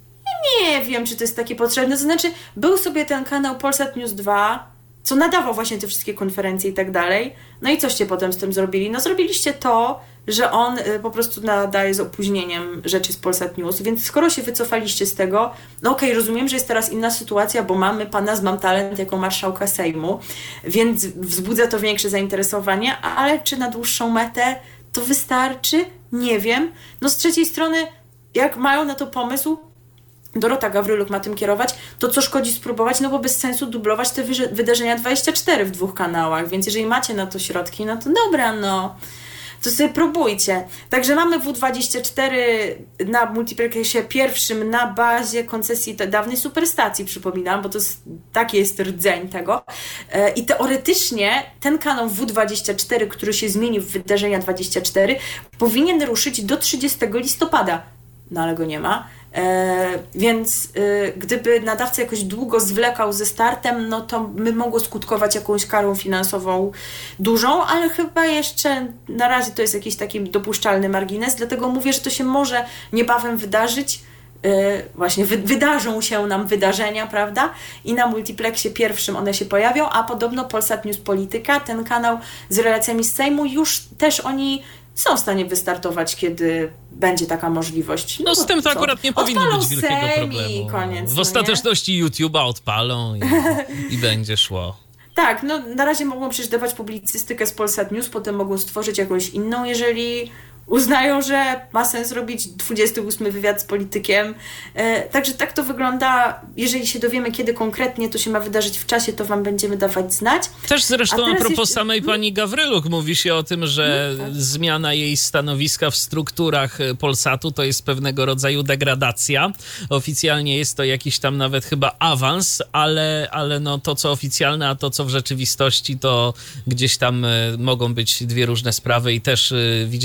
Nie wiem, czy to jest takie potrzebne. To znaczy, był sobie ten kanał Polsat News dwa, co nadawał właśnie te wszystkie konferencje i tak dalej. No i coście potem z tym zrobili? No zrobiliście to, że on y, po prostu nadaje z opóźnieniem rzeczy z Polsat News, więc skoro się wycofaliście z tego, no okej, okay, rozumiem, że jest teraz inna sytuacja, bo mamy pana z Mam Talent jako marszałka Sejmu, więc wzbudza to większe zainteresowanie, ale czy na dłuższą metę to wystarczy? Nie wiem. No z trzeciej strony, jak mają na to pomysł, Dorota Gawryluk ma tym kierować, to co szkodzi spróbować, no bo bez sensu dublować te wydarzenia dwadzieścia cztery w dwóch kanałach, więc jeżeli macie na to środki, no to dobra, no to sobie próbujcie. Także mamy W dwadzieścia cztery na multiplexie pierwszym na bazie koncesji dawnej Superstacji, przypominam, bo to jest, taki jest rdzeń tego. I teoretycznie ten kanał W dwadzieścia cztery, który się zmieni w Wydarzenia dwadzieścia cztery, powinien ruszyć do trzydziestego listopada, no ale go nie ma. E, więc e, gdyby nadawca jakoś długo zwlekał ze startem, no to by mogło skutkować jakąś karą finansową dużą, ale chyba jeszcze na razie to jest jakiś taki dopuszczalny margines, dlatego mówię, że to się może niebawem wydarzyć. E, właśnie wy, wydarzą się nam wydarzenia, prawda? I na multiplexie pierwszym one się pojawią, a podobno Polsat News Polityka, ten kanał z relacjami z Sejmu, już też oni są w stanie wystartować, kiedy będzie taka możliwość. No, no z tym to co? akurat nie powinno Odpalą być wielkiego Sejm problemu. I koniec, w ostateczności no YouTube'a odpalą i, i będzie szło. Tak, no na razie mogą przecież dawać publicystykę z Polsat News, potem mogą stworzyć jakąś inną, jeżeli uznają, że ma sens robić dwudziesty ósmy wywiad z politykiem. E, także tak to wygląda. Jeżeli się dowiemy, kiedy konkretnie to się ma wydarzyć w czasie, to wam będziemy dawać znać. Też zresztą a, a propos jeszcze... samej hmm? pani Gawryluk mówi się o tym, że hmm, tak. zmiana jej stanowiska w strukturach Polsatu to jest pewnego rodzaju degradacja. Oficjalnie jest to jakiś tam nawet chyba awans, ale, ale no to, co oficjalne, a to, co w rzeczywistości, to gdzieś tam mogą być dwie różne sprawy i też widziałem takie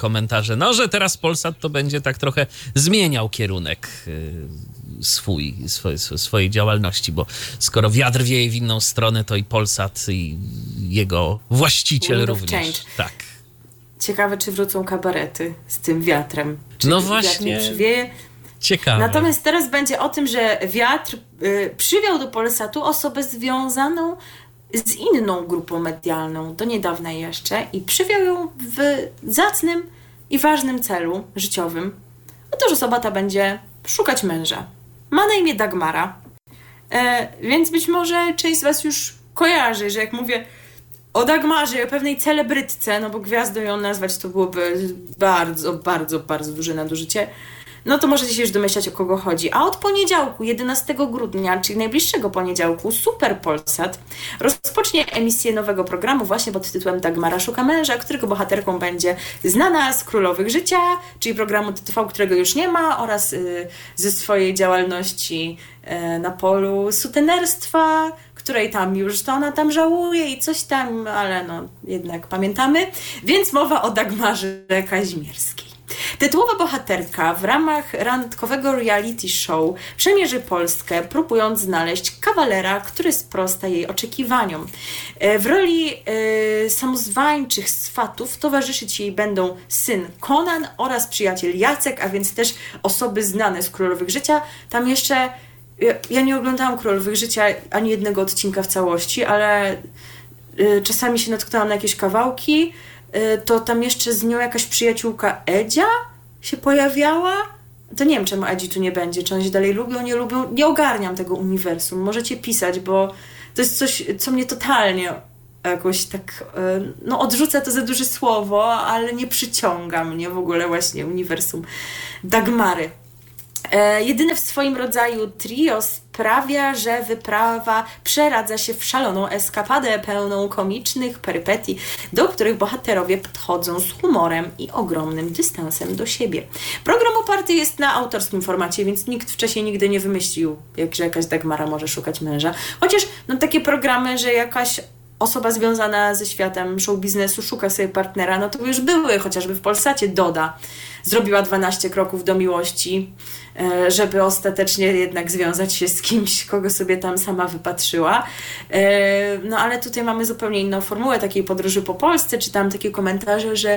komentarze, no, że teraz Polsat to będzie tak trochę zmieniał kierunek swój, swoj, swojej działalności, bo skoro wiatr wieje w inną stronę, to i Polsat i jego właściciel Wind również. Change. Tak. Ciekawe, czy wrócą kabarety z tym wiatrem. Czy no wiatr właśnie. nie przywieje? Ciekawe. Natomiast teraz będzie o tym, że wiatr y, przywiał do Polsatu osobę związaną z inną grupą medialną, do niedawna jeszcze, i przywiał ją w zacnym i ważnym celu życiowym. Otóż osoba ta będzie szukać męża. Ma na imię Dagmara, e, więc być może część z was już kojarzy, że jak mówię o Dagmarze, o pewnej celebrytce, no bo gwiazdą ją nazwać to byłoby bardzo, bardzo, bardzo duże nadużycie, no to możecie się już domyślać, o kogo chodzi. A od poniedziałku, jedenastego grudnia, czyli najbliższego poniedziałku, Super Polsat rozpocznie emisję nowego programu właśnie pod tytułem Dagmara szuka męża, którego bohaterką będzie znana z Królowych Życia, czyli programu T V, którego już nie ma, oraz y, ze swojej działalności y, na polu sutenerstwa, której tam już to ona tam żałuje i coś tam, ale no jednak pamiętamy. Więc mowa o Dagmarze Kazimierskiej. Tytułowa bohaterka w ramach randkowego reality show przemierzy Polskę, próbując znaleźć kawalera, który sprosta jej oczekiwaniom. W roli y, samozwańczych swatów towarzyszyć jej będą syn Konan oraz przyjaciel Jacek, a więc też osoby znane z Królowych Życia. Tam jeszcze, ja, ja nie oglądałam Królowych Życia ani jednego odcinka w całości, ale y, czasami się natknęłam na jakieś kawałki. To tam jeszcze z nią jakaś przyjaciółka Edzia się pojawiała. To nie wiem, czemu Edzi tu nie będzie, czy oni się dalej lubią, nie lubią. Nie ogarniam tego uniwersum. Możecie pisać, bo to jest coś, co mnie totalnie jakoś tak, no odrzuca to za duże słowo, ale nie przyciąga mnie w ogóle właśnie uniwersum Dagmary. E, jedyne w swoim rodzaju trio sprawia, że wyprawa przeradza się w szaloną eskapadę pełną komicznych perypetii, do których bohaterowie podchodzą z humorem i ogromnym dystansem do siebie. Program oparty jest na autorskim formacie, więc nikt wcześniej nigdy nie wymyślił, jak, że jakaś Dagmara może szukać męża. Chociaż no, takie programy, że jakaś osoba związana ze światem show biznesu szuka sobie partnera, no to już były, chociażby w Polsacie Doda zrobiła dwanaście kroków do miłości, żeby ostatecznie jednak związać się z kimś, kogo sobie tam sama wypatrzyła. No ale tutaj mamy zupełnie inną formułę takiej podróży po Polsce. Czytam takie komentarze, że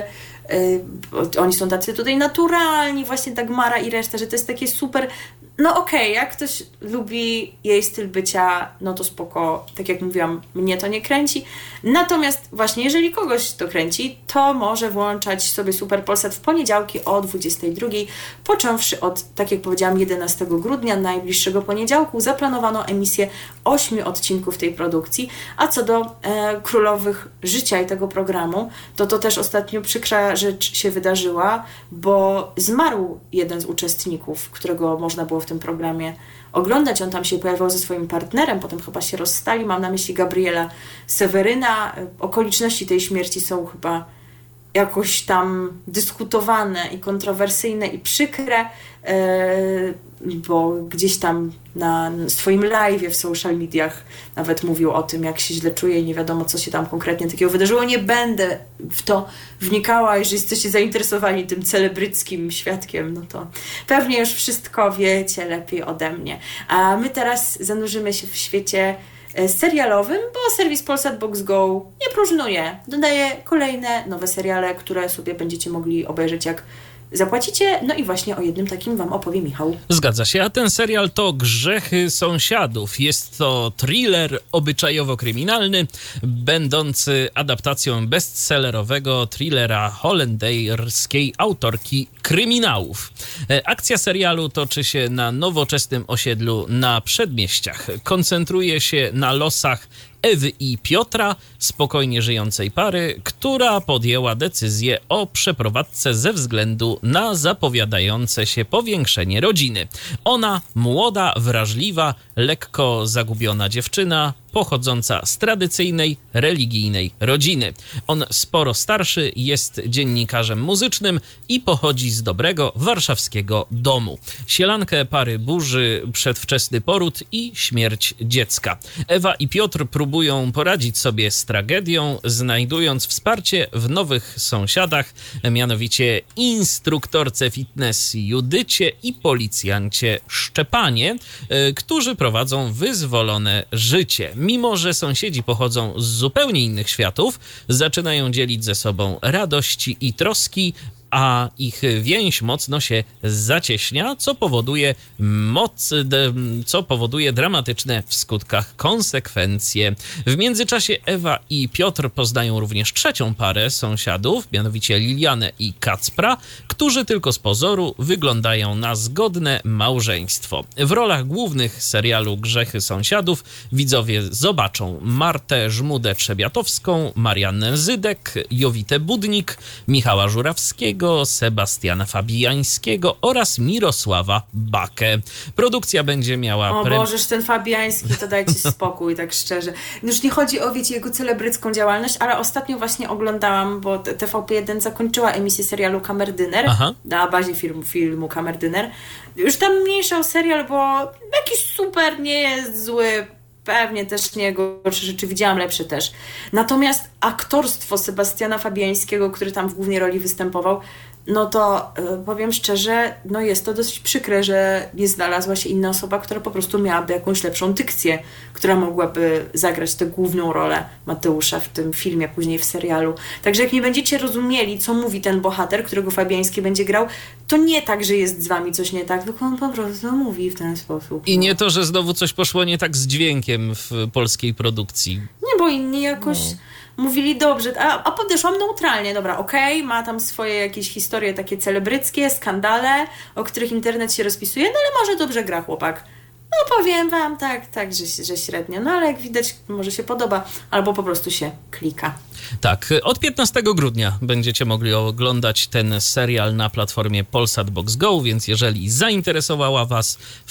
oni są tacy tutaj naturalni, właśnie Dagmara i reszta, że to jest takie super. No okej, okay, jak ktoś lubi jej styl bycia, no to spoko, tak jak mówiłam, mnie to nie kręci. Natomiast właśnie, jeżeli kogoś to kręci, to może włączać sobie Super Polsat w poniedziałki o dwudziestej drugiej, począwszy od, tak jak powiedziałam, jedenastego grudnia, najbliższego poniedziałku, zaplanowano emisję ośmiu odcinków tej produkcji, a co do e, Królowych Życia i tego programu, to to też ostatnio przykra rzecz się wydarzyła, bo zmarł jeden z uczestników, którego można było w tym programie oglądać. On tam się pojawiał ze swoim partnerem, potem chyba się rozstali. Mam na myśli Gabriela Seweryna. Okoliczności tej śmierci są chyba jakoś tam dyskutowane i kontrowersyjne i przykre, bo gdzieś tam na swoim live'ie w social mediach nawet mówił o tym, jak się źle czuje i nie wiadomo, co się tam konkretnie takiego wydarzyło. Nie będę w to wnikała. Jeżeli jesteście zainteresowani tym celebryckim świadkiem, no to pewnie już wszystko wiecie lepiej ode mnie. A my teraz zanurzymy się w świecie serialowym, bo serwis Polsat Box Go nie próżnuje. Dodaje kolejne nowe seriale, które sobie będziecie mogli obejrzeć, jak zapłacicie. No i właśnie o jednym takim wam opowie Michał. Zgadza się, a ten serial to Grzechy Sąsiadów. Jest to thriller obyczajowo-kryminalny, będący adaptacją bestsellerowego thrillera holenderskiej autorki kryminałów. Akcja serialu toczy się na nowoczesnym osiedlu na Przedmieściach. Koncentruje się na losach Ewy i Piotra, spokojnie żyjącej pary, która podjęła decyzję o przeprowadzce ze względu na zapowiadające się powiększenie rodziny. Ona, młoda, wrażliwa, lekko zagubiona dziewczyna, pochodząca z tradycyjnej, religijnej rodziny. On sporo starszy, jest dziennikarzem muzycznym i pochodzi z dobrego warszawskiego domu. Sielankę pary burzy przedwczesny poród i śmierć dziecka. Ewa i Piotr próbują poradzić sobie z tragedią, znajdując wsparcie w nowych sąsiadach, mianowicie instruktorce fitness Judycie i policjancie Szczepanie, którzy prowadzą wyzwolone życie. Mimo że sąsiedzi pochodzą z zupełnie innych światów, zaczynają dzielić ze sobą radości i troski, a ich więź mocno się zacieśnia, co powoduje moc, co powoduje dramatyczne w skutkach konsekwencje. W międzyczasie Ewa i Piotr poznają również trzecią parę sąsiadów, mianowicie Lilianę i Kacpra, którzy tylko z pozoru wyglądają na zgodne małżeństwo. W rolach głównych serialu Grzechy Sąsiadów widzowie zobaczą Martę Żmudę-Trzebiatowską, Mariannę Zydek, Jowitę Budnik, Michała Żurawskiego, Sebastiana Fabiańskiego oraz Mirosława Bakę. Produkcja będzie miała... O Pre... Bożeż, ten Fabiański, to dajcie spokój, tak szczerze. Już nie chodzi o, wiecie, jego celebrycką działalność, ale ostatnio właśnie oglądałam, bo T V P jeden zakończyła emisję serialu Kamerdyner. Aha. Na bazie filmu, filmu Kamerdyner. Już tam mniejsza o serial, bo jakiś super, nie jest zły, pewnie też nie gorsze rzeczy, widziałam lepsze też. Natomiast aktorstwo Sebastiana Fabiańskiego, który tam w głównej roli występował, no to yy, powiem szczerze, no jest to dosyć przykre, że nie znalazła się inna osoba, która po prostu miałaby jakąś lepszą dykcję, która mogłaby zagrać tę główną rolę Mateusza w tym filmie, później w serialu. Także jak nie będziecie rozumieli, co mówi ten bohater, którego Fabiański będzie grał, to nie tak, że jest z wami coś nie tak, tylko on po prostu mówi w ten sposób. I nie to, że znowu coś poszło nie tak z dźwiękiem w polskiej produkcji. Nie, bo inni jakoś... No. Mówili dobrze, a, a podeszłam neutralnie, dobra, okej, okay, ma tam swoje jakieś historie takie celebryckie, skandale, o których internet się rozpisuje, no ale może dobrze gra chłopak. No powiem wam, tak, tak, że, że średnio, no ale jak widać, może się podoba, albo po prostu się klika. Tak, od piętnastego grudnia będziecie mogli oglądać ten serial na platformie Polsat Box Go, więc jeżeli zainteresowała was